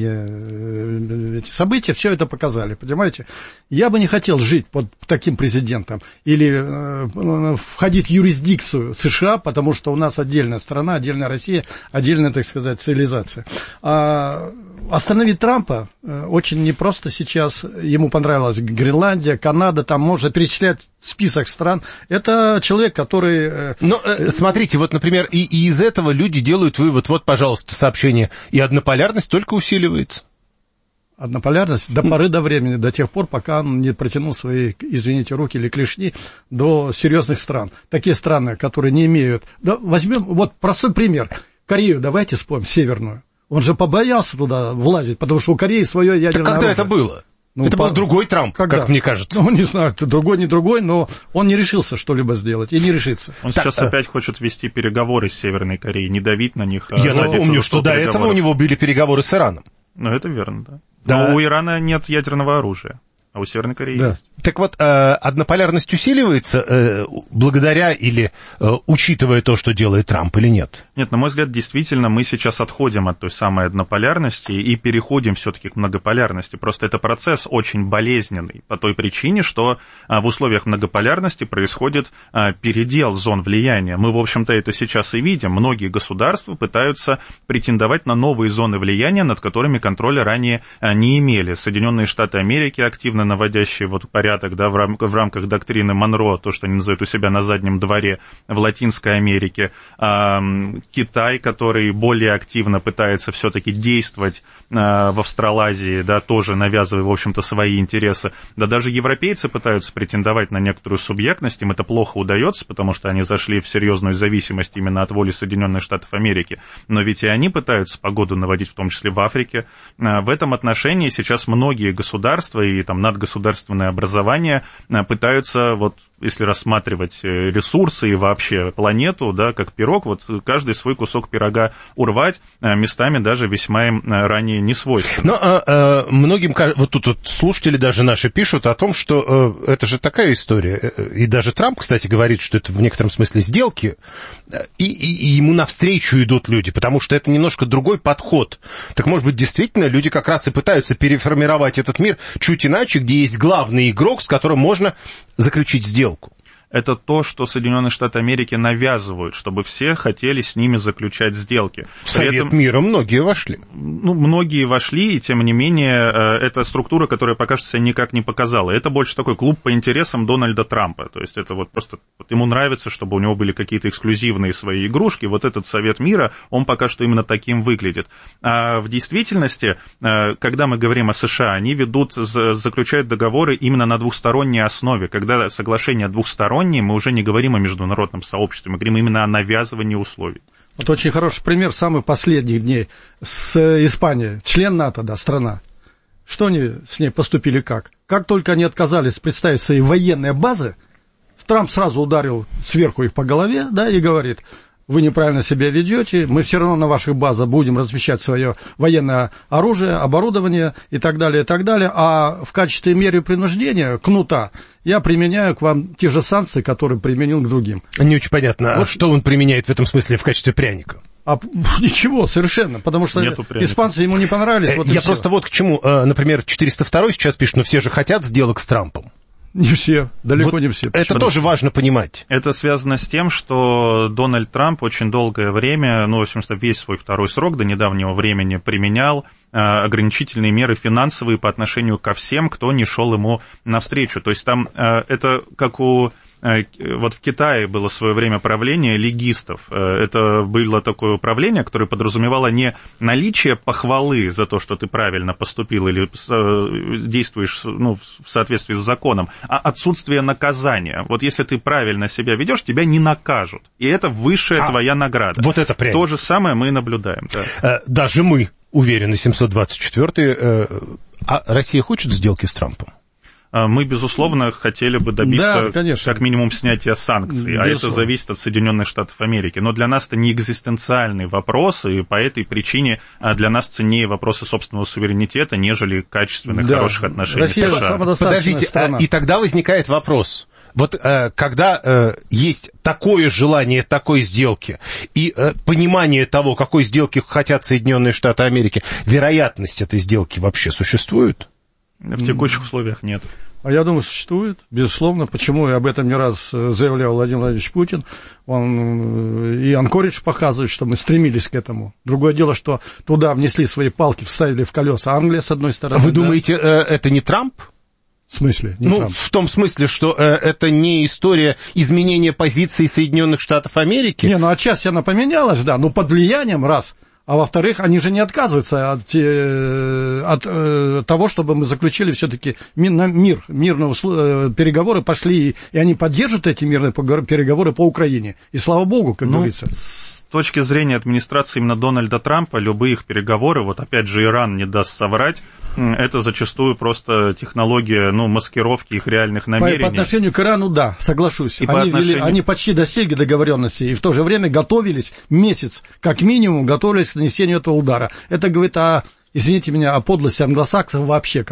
последние эти события все это показали, понимаете? Я бы не хотел жить под таким президентом или э, входить в юрисдикцию США, потому что у нас отдельная страна, отдельная Россия, отдельная, так сказать, цивилизация. А остановить Трампа очень непросто сейчас. Ему понравилась Гренландия, Канада, там можно перечислять список стран. Это человек, который... Но смотрите, вот, например, и, и из этого люди делают вывод, вот, пожалуйста, сообщение, и однополярность только усиливается. Однополярность до поры до времени, до тех пор, пока он не протянул свои, извините, руки или клешни до серьезных стран. Такие страны, которые не имеют... Да, возьмем, вот простой пример. Корею давайте вспомним, северную. Он же побоялся туда влазить, потому что у Кореи свое ядерное так когда оружие. это было? Ну, это по... был другой Трамп, когда? Как мне кажется. Ну, не знаю, другой, не другой, но он не решился что-либо сделать и не решится. Он так, сейчас а... опять хочет вести переговоры с Северной Кореей, не давить на них. А я напомню, что до этого у него были переговоры с Ираном. Ну, это верно, да. Да. Но у Ирана нет ядерного оружия. а у Северной Кореи да. есть. Так вот, однополярность усиливается благодаря или учитывая то, что делает Трамп, или нет? Нет, на мой взгляд, действительно, мы сейчас отходим от той самой однополярности и переходим все-таки к многополярности. Просто это процесс очень болезненный по той причине, что в условиях многополярности происходит передел зон влияния. Мы, в общем-то, это сейчас и видим. Многие государства пытаются претендовать на новые зоны влияния, над которыми контроля ранее не имели. Соединенные Штаты Америки, активно наводящие вот порядок, да, в, рам- в рамках доктрины Монро, то, что они называют у себя на заднем дворе в Латинской Америке, а, Китай, который более активно пытается все-таки действовать а, в Австралазии, да, тоже навязывая, в общем-то, свои интересы. Да даже европейцы пытаются претендовать на некоторую субъектность, им это плохо удается, потому что они зашли в серьезную зависимость именно от воли Соединенных Штатов Америки. Но ведь и они пытаются погоду наводить, в том числе в Африке. А, в этом отношении сейчас многие государства и там надгосударственное образование пытаются, вот, если рассматривать ресурсы и вообще планету, да, как пирог, вот каждый свой кусок пирога урвать, местами даже весьма им ранее не свойственно. Но а, а, многим, вот тут вот слушатели даже наши пишут о том, что а, это же такая история, и даже Трамп, кстати, говорит, что это в некотором смысле сделки, и, и, и ему навстречу идут люди, потому что это немножко другой подход. Так, может быть, действительно, люди как раз и пытаются переформировать этот мир чуть иначе, где есть главный игрок, с которым можно заключить сделку. Это то, что Соединенные Штаты Америки навязывают, чтобы все хотели с ними заключать сделки. В Совет этом, мира многие вошли. Ну, многие вошли, и тем не менее, это структура, которая пока что себя никак не показала. Это больше такой клуб по интересам Дональда Трампа. То есть это вот просто вот ему нравится, чтобы у него были какие-то эксклюзивные свои игрушки. Вот этот Совет мира, он пока что именно таким выглядит. А в действительности, когда мы говорим о США, они ведут, заключают договоры именно на двухсторонней основе. Когда соглашение двухстороннее, мы уже не говорим о международном сообществе, мы говорим именно о навязывании условий. Вот очень хороший пример самых последних дней с Испанией, член НАТО, да, страна. Что они с ней поступили как? Как только они отказались представить свои военные базы, Трамп сразу ударил сверху их по голове, да, и говорит: вы неправильно себя ведете, мы все равно на ваших базах будем размещать свое военное оружие, оборудование и так далее, и так далее, а в качестве меры принуждения, кнута, я применяю к вам те же санкции, которые применил к другим. Не очень понятно, вот. Что он применяет в этом смысле в качестве пряника? А ничего, совершенно, потому что испанцы ему не понравились. Вот я просто вот к чему, например, четыреста второй сейчас пишет, но все же хотят сделок с Трампом. Не все, далеко вот не все. Это Почему? Тоже важно понимать. Это связано с тем, что Дональд Трамп очень долгое время, ну, в общем-то, весь свой второй срок до недавнего времени применял э, ограничительные меры финансовые по отношению ко всем, кто не шел ему навстречу. То есть там э, это как у... Вот в Китае было в свое время правление легистов. Это было такое управление, которое подразумевало не наличие похвалы за то, что ты правильно поступил или действуешь, ну, в соответствии с законом, а отсутствие наказания. Вот если ты правильно себя ведешь, тебя не накажут. И это высшая а, твоя награда. Вот это прям. То же самое мы и наблюдаем. Да. Даже мы уверены, семьсот двадцать четвёртый. А Россия хочет сделки с Трампом? Мы, безусловно, хотели бы добиться, да, как минимум, снятия санкций, безусловно. А это зависит от Соединенных Штатов Америки. Но для нас это не экзистенциальный вопрос, и по этой причине для нас ценнее вопросы собственного суверенитета, нежели качественных, да, хороших отношений Россия с США. Подождите, страна. И тогда возникает вопрос. Вот э, когда э, есть такое желание такой сделки и э, понимание того, какой сделки хотят Соединенные Штаты Америки, вероятность этой сделки вообще существует? В текущих условиях нет. А я думаю, существует, безусловно. Почему и об этом не раз заявлял Владимир Владимирович Путин. Он и Анкоридж показывает, что мы стремились к этому. Другое дело, что туда внесли свои палки, вставили в колеса Англия, с одной стороны. Вы да? думаете, это не Трамп? В смысле? Не ну, Трамп. В том смысле, что э, это не история изменения позиции Соединенных Штатов Америки? Не, ну отчасти она поменялась, да, но под влиянием, раз. А во-вторых, они же не отказываются от, э, от э, того, чтобы мы заключили все-таки мир, мир, мирные э, переговоры пошли, и они поддержат эти мирные переговоры по Украине. И слава богу, как ну, говорится. С точки зрения администрации именно Дональда Трампа, любые их переговоры, вот опять же Иран не даст соврать, это зачастую просто технология, ну, маскировки их реальных намерений. По, по отношению к Ирану, да, соглашусь. И они, отношению... вели, они почти достигли договоренности и в то же время готовились месяц, как минимум, готовились к нанесению этого удара. Это говорит о, извините меня, о подлости англосаксов вообще как.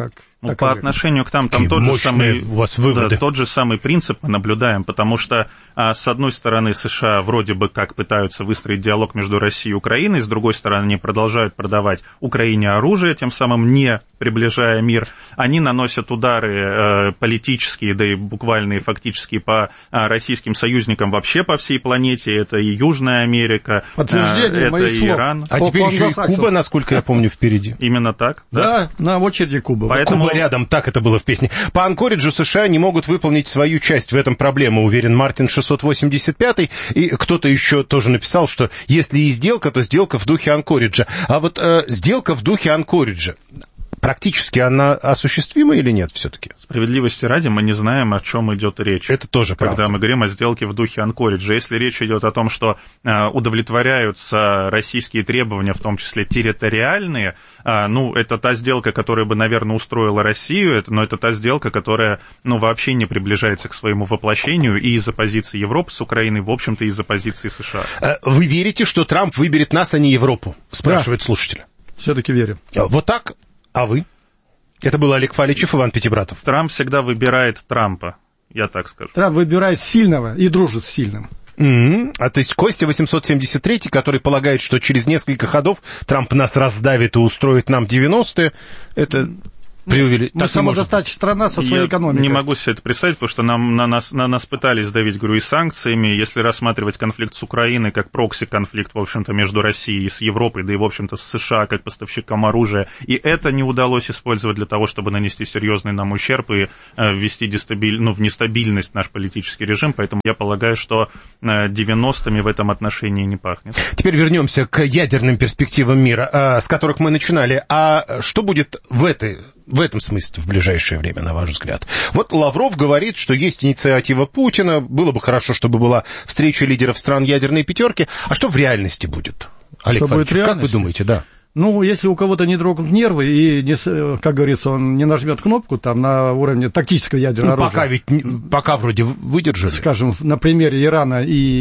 Ну, по отношению к нам, там тот же, самый, у вас выводы. Да, тот же самый принцип мы наблюдаем, потому что, а, с одной стороны, США вроде бы как пытаются выстроить диалог между Россией и Украиной, с другой стороны, они продолжают продавать Украине оружие, тем самым не приближая мир. Они наносят удары э, политические, да и буквальные, фактически по а, российским союзникам вообще по всей планете. Это и Южная Америка, Подтверждение э, это и Иран. А теперь еще и Куба, насколько я помню, впереди. Именно так. Да, да, на очереди Куба. Поэтому... Куба рядом, так это было в песне. По Анкориджу США не могут выполнить свою часть. В этом проблема, уверен Мартин шестьсот восемьдесят пятый. И кто-то еще тоже написал, что если и сделка, то сделка в духе Анкориджа. А вот э, сделка в духе Анкориджа, практически она осуществима или нет все-таки? Справедливости ради, мы не знаем, о чем идет речь. Это тоже когда правда. Мы говорим о сделке в духе Анкориджа. Если речь идет о том, что э, удовлетворяются российские требования, в том числе территориальные, э, ну, это та сделка, которая бы, наверное, устроила Россию, это, но это та сделка, которая, ну, вообще не приближается к своему воплощению и из-за позиции Европы с Украиной, в общем-то, из-за позиции США. Вы верите, что Трамп выберет нас, а не Европу? Спрашивает да. слушатель. Все-таки верю. Вот так? А вы? Это был Олег Фаличев, Иван Пятибратов. Трамп всегда выбирает Трампа, я так скажу. Трамп выбирает сильного и дружит с сильным. Mm-hmm. А то есть Костя восемьсот семьдесят три, который полагает, что через несколько ходов Трамп нас раздавит и устроит нам девяностые, это... Преувели... Мы самодостаточная страна со своей Я экономикой. Не могу себе это представить, потому что нам, на, нас, на нас пытались давить, говорю, и санкциями. Если рассматривать конфликт с Украиной как прокси-конфликт, в общем-то, между Россией и с Европой, да и, в общем-то, с США как поставщиком оружия, и это не удалось использовать для того, чтобы нанести серьезный нам ущерб и э, ввести дестабиль... ну, в нестабильность наш политический режим. Поэтому я полагаю, что э, девяностыми в этом отношении не пахнет. Теперь вернемся к ядерным перспективам мира, э, с которых мы начинали. А что будет в этой... в этом смысле в ближайшее время, на ваш взгляд? Вот Лавров говорит, что есть инициатива Путина, было бы хорошо, чтобы была встреча лидеров стран ядерной пятерки. А что в реальности будет? Олег Фаличев, как вы думаете, да? Ну, если у кого-то не дрогнут нервы и, не, как говорится, он не нажмет кнопку там на уровне тактического ядерного ну, оружия. Пока ведь, пока вроде выдержали. Скажем, на примере Ирана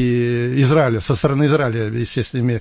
и Израиля, со стороны Израиля, естественно,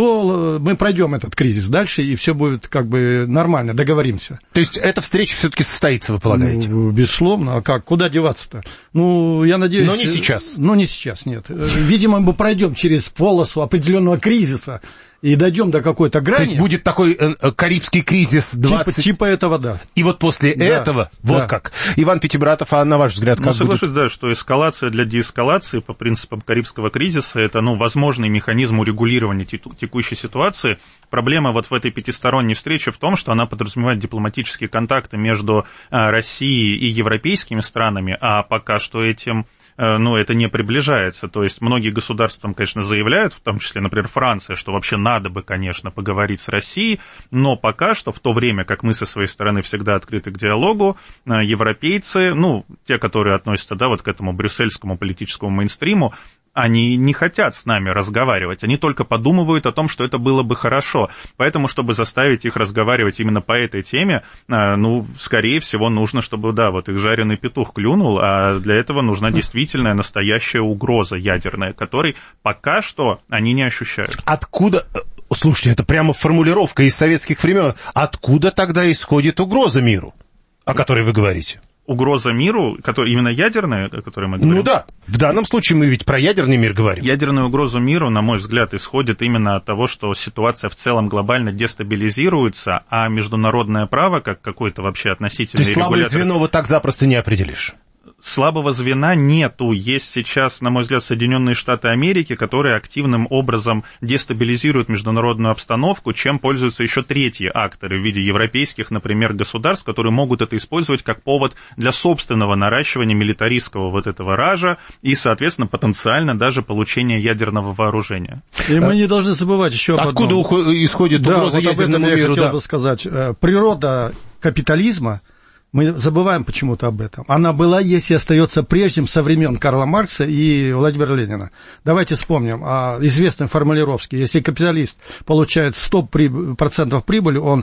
то мы пройдем этот кризис дальше, и все будет как бы нормально, договоримся. То есть эта встреча все-таки состоится, вы полагаете? Ну, безусловно. А как? Куда деваться-то? Ну, я надеюсь... Но не сейчас. Ну, не сейчас, нет. Видимо, мы пройдем через полосу определенного кризиса, и дойдем до какой-то грани. То есть будет такой э, Карибский кризис двадцать... Типа, типа этого, да. И вот после да, этого, вот да. как. Иван Пятибратов, а на ваш взгляд, как ну, соглашусь, будет? да, что эскалация для деэскалации по принципам Карибского кризиса, это, ну, возможный механизм урегулирования текущей ситуации. Проблема вот в этой пятисторонней встрече в том, что она подразумевает дипломатические контакты между Россией и европейскими странами, а пока что этим... ну, это не приближается. То есть многие государства, конечно, заявляют, в том числе, например, Франция, что вообще надо бы, конечно, поговорить с Россией, но пока что, в то время, как мы со своей стороны всегда открыты к диалогу, европейцы, ну, те, которые относятся, да, вот к этому брюссельскому политическому мейнстриму, они не хотят с нами разговаривать, они только подумывают о том, что это было бы хорошо. Поэтому, чтобы заставить их разговаривать именно по этой теме, ну, скорее всего, нужно, чтобы, да, вот их жареный петух клюнул, а для этого нужна действительно настоящая угроза ядерная, которой пока что они не ощущают. Откуда... Слушайте, это прямо формулировка из советских времен. Откуда тогда исходит угроза миру, о которой вы говорите? Угроза миру, которая, именно ядерная, о которой мы говорим? Ну да, в данном случае мы ведь про ядерный мир говорим. Ядерная угроза миру, на мой взгляд, исходит именно от того, что ситуация в целом глобально дестабилизируется, а международное право, как какой-то вообще относительный регулятор... То есть слабое звено вот так запросто не определишь? Слабого звена нету. Есть сейчас, на мой взгляд, Соединенные Штаты Америки, которые активным образом дестабилизируют международную обстановку, чем пользуются еще третьи акторы в виде европейских, например, государств, которые могут это использовать как повод для собственного наращивания милитаристского вот этого ража и, соответственно, потенциально даже получения ядерного вооружения. И мы не должны забывать еще об одном. Откуда исходит угроза да, вот ядерному об этом миру? Я хотел да. бы сказать. Природа капитализма, мы забываем почему-то об этом. Она была, есть и остается прежним со времен Карла Маркса и Владимира Ленина. Давайте вспомним о известной формулировке. Если капиталист получает сто процентов прибыли, он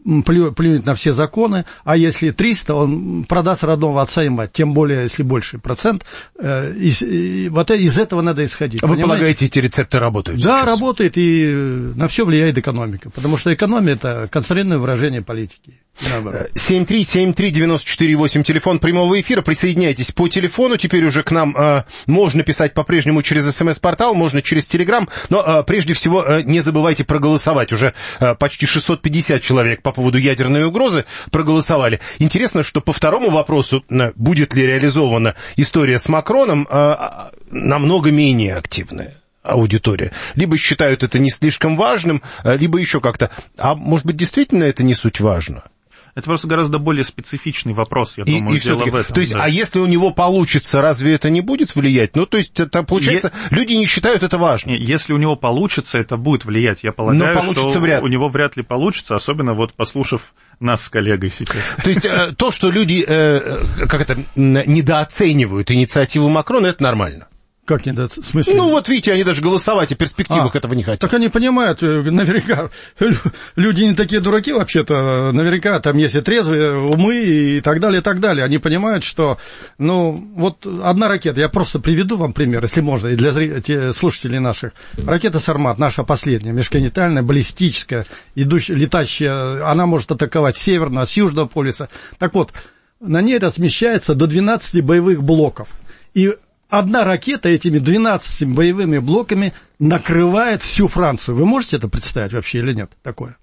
плюнет на все законы, а если триста, он продаст родного отца и мать, тем более, если больше процент. И, и, вот из этого надо исходить. А вы понимаете? полагаете, эти рецепты работают? Да, сейчас? Работает, и на все влияет экономика, потому что экономия – это конструктивное выражение политики. семь три семь три девять четыре восемь, телефон прямого эфира, присоединяйтесь по телефону, теперь уже к нам э, можно писать по-прежнему через СМС-портал, можно через Телеграм, но э, прежде всего э, не забывайте проголосовать, уже э, почти шестьсот пятьдесят человек по поводу ядерной угрозы проголосовали. Интересно, что по второму вопросу, э, будет ли реализована история с Макроном, э, намного менее активная аудитория. Либо считают это не слишком важным, либо еще как-то. А может быть, действительно это не суть важно? Это просто гораздо более специфичный вопрос, я и, думаю, и дело в этом. То есть, да. А если у него получится, разве это не будет влиять? Ну, то есть, это получается, е... люди не считают это важным. Если у него получится, это будет влиять. Я полагаю, что вряд... у него вряд ли получится, особенно вот послушав нас с коллегой сейчас. То есть, то, что люди, как это, недооценивают инициативу Макрона, это нормально. Как не в смысле? Ну, вот видите, они даже голосовать о перспективах а, этого не хотят. Так они понимают, наверняка, люди не такие дураки вообще-то, наверняка там есть и трезвые умы и так далее, и так далее. Они понимают, что, ну, вот одна ракета, я просто приведу вам пример, если можно, и для зрителей, слушателей наших. Ракета «Сармат», наша последняя, межконтинентальная, баллистическая, идущая, летающая, она может атаковать с северного, с южного полюса. Так вот, на ней размещается до двенадцати боевых блоков. И одна ракета этими двенадцатью боевыми блоками накрывает всю Францию. Вы можете это представить вообще или нет такое?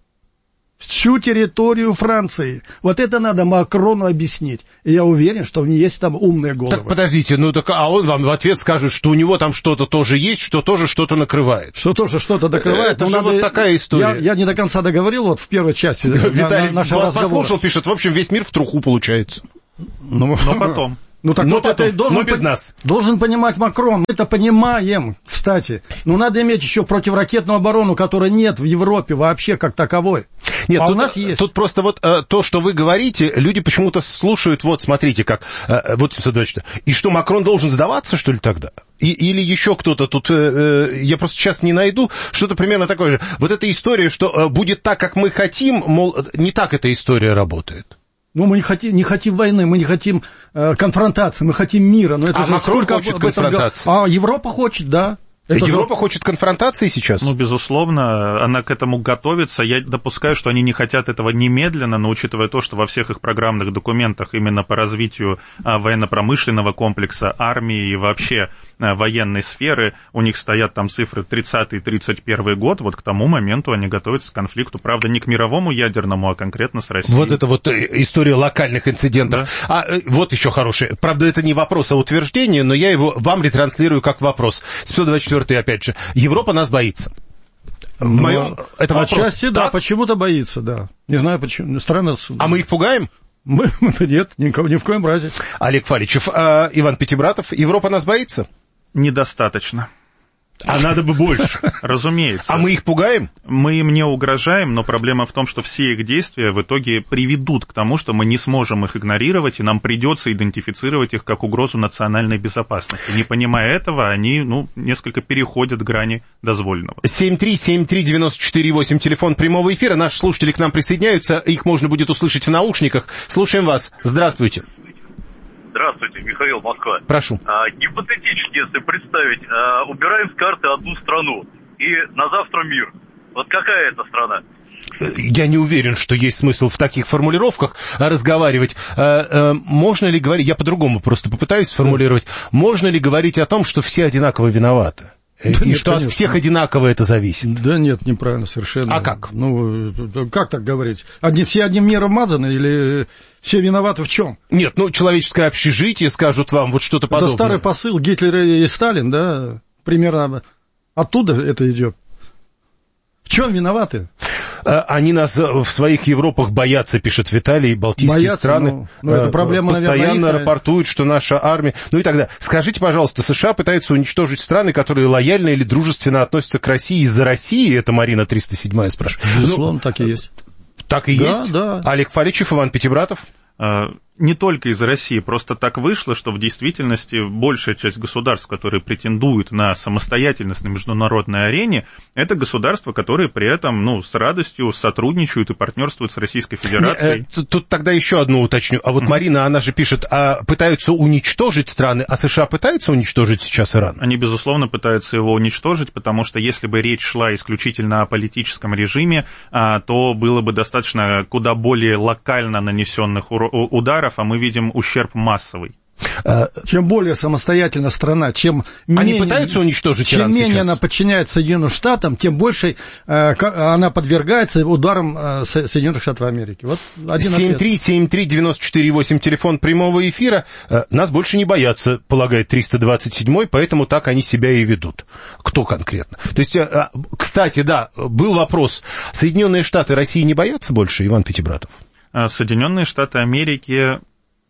Всю территорию Франции. Вот это надо Макрону объяснить. И я уверен, что у него есть там умные головы. Так подождите, ну так, а он вам в ответ скажет, что у него там что-то тоже есть, что тоже что-то накрывает. Что тоже что-то накрывает. Это же надо... вот такая история. Я, я не до конца договорил вот в первой части Виталий на, на вас послушал, пишет, в общем, весь мир в труху получается. Ну, но потом... Ну, так но вот потом, это и должен, но без нас. Должен понимать Макрон. Мы это понимаем, кстати. Но надо иметь еще противоракетную оборону, которой нет в Европе вообще как таковой. Нет, а тут, у нас есть. Тут просто вот э, то, что вы говорите, люди почему-то слушают, вот смотрите, как, э, вот семьсот двадцать четыре. И что, Макрон должен сдаваться, что ли, тогда? И, или еще кто-то тут, э, э, я просто сейчас не найду, что-то примерно такое же. Вот эта история, что э, будет так, как мы хотим, мол, не так эта история работает. Ну, мы не хотим, не хотим войны, мы не хотим э, конфронтации, мы хотим мира. Но это а же Макрон хочет об, конфронтации. А Европа хочет, да. Это Европа же... хочет конфронтации сейчас? Ну, безусловно, она к этому готовится. Я допускаю, что они не хотят этого немедленно, но учитывая то, что во всех их программных документах именно по развитию а, военно-промышленного комплекса, армии и вообще а, военной сферы, у них стоят там цифры тридцатый тридцать первый год, вот к тому моменту они готовятся к конфликту. Правда, не к мировому ядерному, а конкретно с Россией. Вот это вот история локальных инцидентов. Да. А вот еще хорошее. Правда, это не вопрос, а утверждение, но я его вам ретранслирую как вопрос. семьсот двадцать четыре опять же, Европа нас боится. В ну, моем... Это вопрос. Отчасти, да, да, почему-то боится, да. Не знаю, почему. Странно. А мы их пугаем? Мы, нет, ни, ни в коем разе. Олег Фаличев, а, Иван Пятибратов, Европа нас боится? Недостаточно. А надо бы больше. Разумеется. А мы их пугаем? Мы им не угрожаем, но проблема в том, что все их действия в итоге приведут к тому, что мы не сможем их игнорировать, и нам придется идентифицировать их как угрозу национальной безопасности. Не понимая этого, они, ну, несколько переходят грани дозволенного. семь три семь три девять четыре восемь, телефон прямого эфира. Наши слушатели к нам присоединяются, их можно будет услышать в наушниках. Слушаем вас. Здравствуйте. Здравствуйте, Михаил, Москва. Прошу. А, гипотетически, если представить, а, убираем с карты одну страну, и на завтра мир. Вот какая это страна? Я не уверен, что есть смысл в таких формулировках разговаривать. Можно ли говорить, я по-другому просто попытаюсь сформулировать, можно ли говорить о том, что все одинаково виноваты? Да и нет, что конечно. От всех одинаково это зависит? Да нет, неправильно совершенно. А как? Ну, как так говорить? Одни, все одним миром мазаны или все виноваты в чем? Нет, ну, человеческое общежитие, скажут вам, вот что-то подобное. Это старый посыл Гитлера и Сталин, да, примерно оттуда это идет. В чем виноваты? Они нас в своих Европах боятся, пишет Виталий, балтийские боятся, страны ну, ну, это проблема, постоянно наверное, рапортуют, что наша армия... Ну и так далее. Скажите, пожалуйста, США пытаются уничтожить страны, которые лояльно или дружественно относятся к России из-за России? Это Марина триста седьмая спрашивает. Безусловно, ну, так и есть. Так и да, есть? Да. Олег Фаличев, Иван Пятибратов. не только из России, просто так вышло, что в действительности большая часть государств, которые претендуют на самостоятельность на международной арене, это государства, которые при этом, ну, с радостью сотрудничают и партнерствуют с Российской Федерацией. Не, э, тут тогда еще одну уточню. А вот mm-hmm. Марина, она же пишет, а пытаются уничтожить страны, а США пытаются уничтожить сейчас Иран? Они, безусловно, пытаются его уничтожить, потому что если бы речь шла исключительно о политическом режиме, то было бы достаточно куда более локально нанесенных ударов, а мы видим ущерб массовый. Чем более самостоятельная страна, чем Они менее, пытаются уничтожить чем Иран менее сейчас? она подчиняется Соединенным Штатам, тем больше э, она подвергается ударам э, Соединенных Штатов Америки. Вот один семь три семь три девять четыре восемь, телефон прямого эфира. Нас больше не боятся, полагает триста двадцать седьмой, поэтому так они себя и ведут. Кто конкретно? То есть, кстати, да, был вопрос. Соединенные Штаты России не боятся больше, Иван Пятибратов? Соединенные Штаты Америки...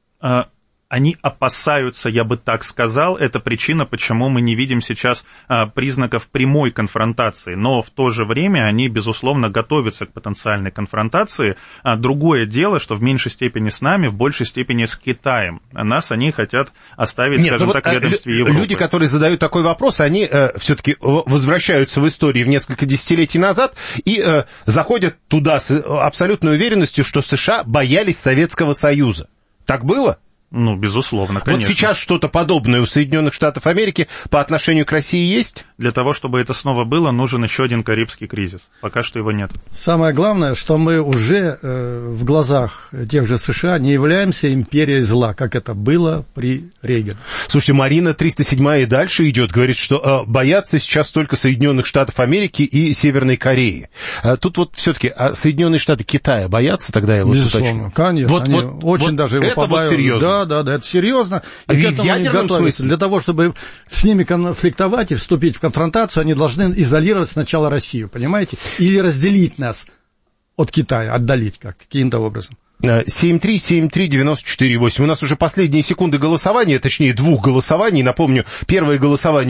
Они опасаются, я бы так сказал, это причина, почему мы не видим сейчас а, признаков прямой конфронтации, но в то же время они, безусловно, готовятся к потенциальной конфронтации. А другое дело, что в меньшей степени с нами, в большей степени с Китаем. А нас они хотят оставить, Нет, скажем ну так, вот, в ведомстве Европы. Люди, которые задают такой вопрос, они э, все-таки возвращаются в историю в несколько десятилетий назад и э, заходят туда с абсолютной уверенностью, что США боялись Советского Союза. Так было? Ну, безусловно, конечно. Вот сейчас что-то подобное у Соединенных Штатов Америки по отношению к России есть? Для того, чтобы это снова было, нужен еще один Карибский кризис. Пока что его нет. Самое главное, что мы уже э, в глазах тех же США не являемся империей зла, как это было при Рейгане. Слушайте, Марина триста седьмая и дальше идет, говорит, что э, боятся сейчас только Соединенных Штатов Америки и Северной Кореи. А тут вот все-таки а Соединенные Штаты Китая боятся, тогда я вот Безусловно, уточню. конечно, вот, они вот, очень вот даже его это побаивают. Вот серьезно. Да, да, да, это серьезно. И в к этому они готовятся. Смысле? Для того, чтобы с ними конфликтовать и вступить в конфронтацию, они должны изолировать сначала Россию, понимаете? Или разделить нас от Китая, отдалить как, каким-то образом. семь три семь три девять четыре восемь. У нас уже последние секунды голосования, точнее двух голосований. Напомню, первое голосование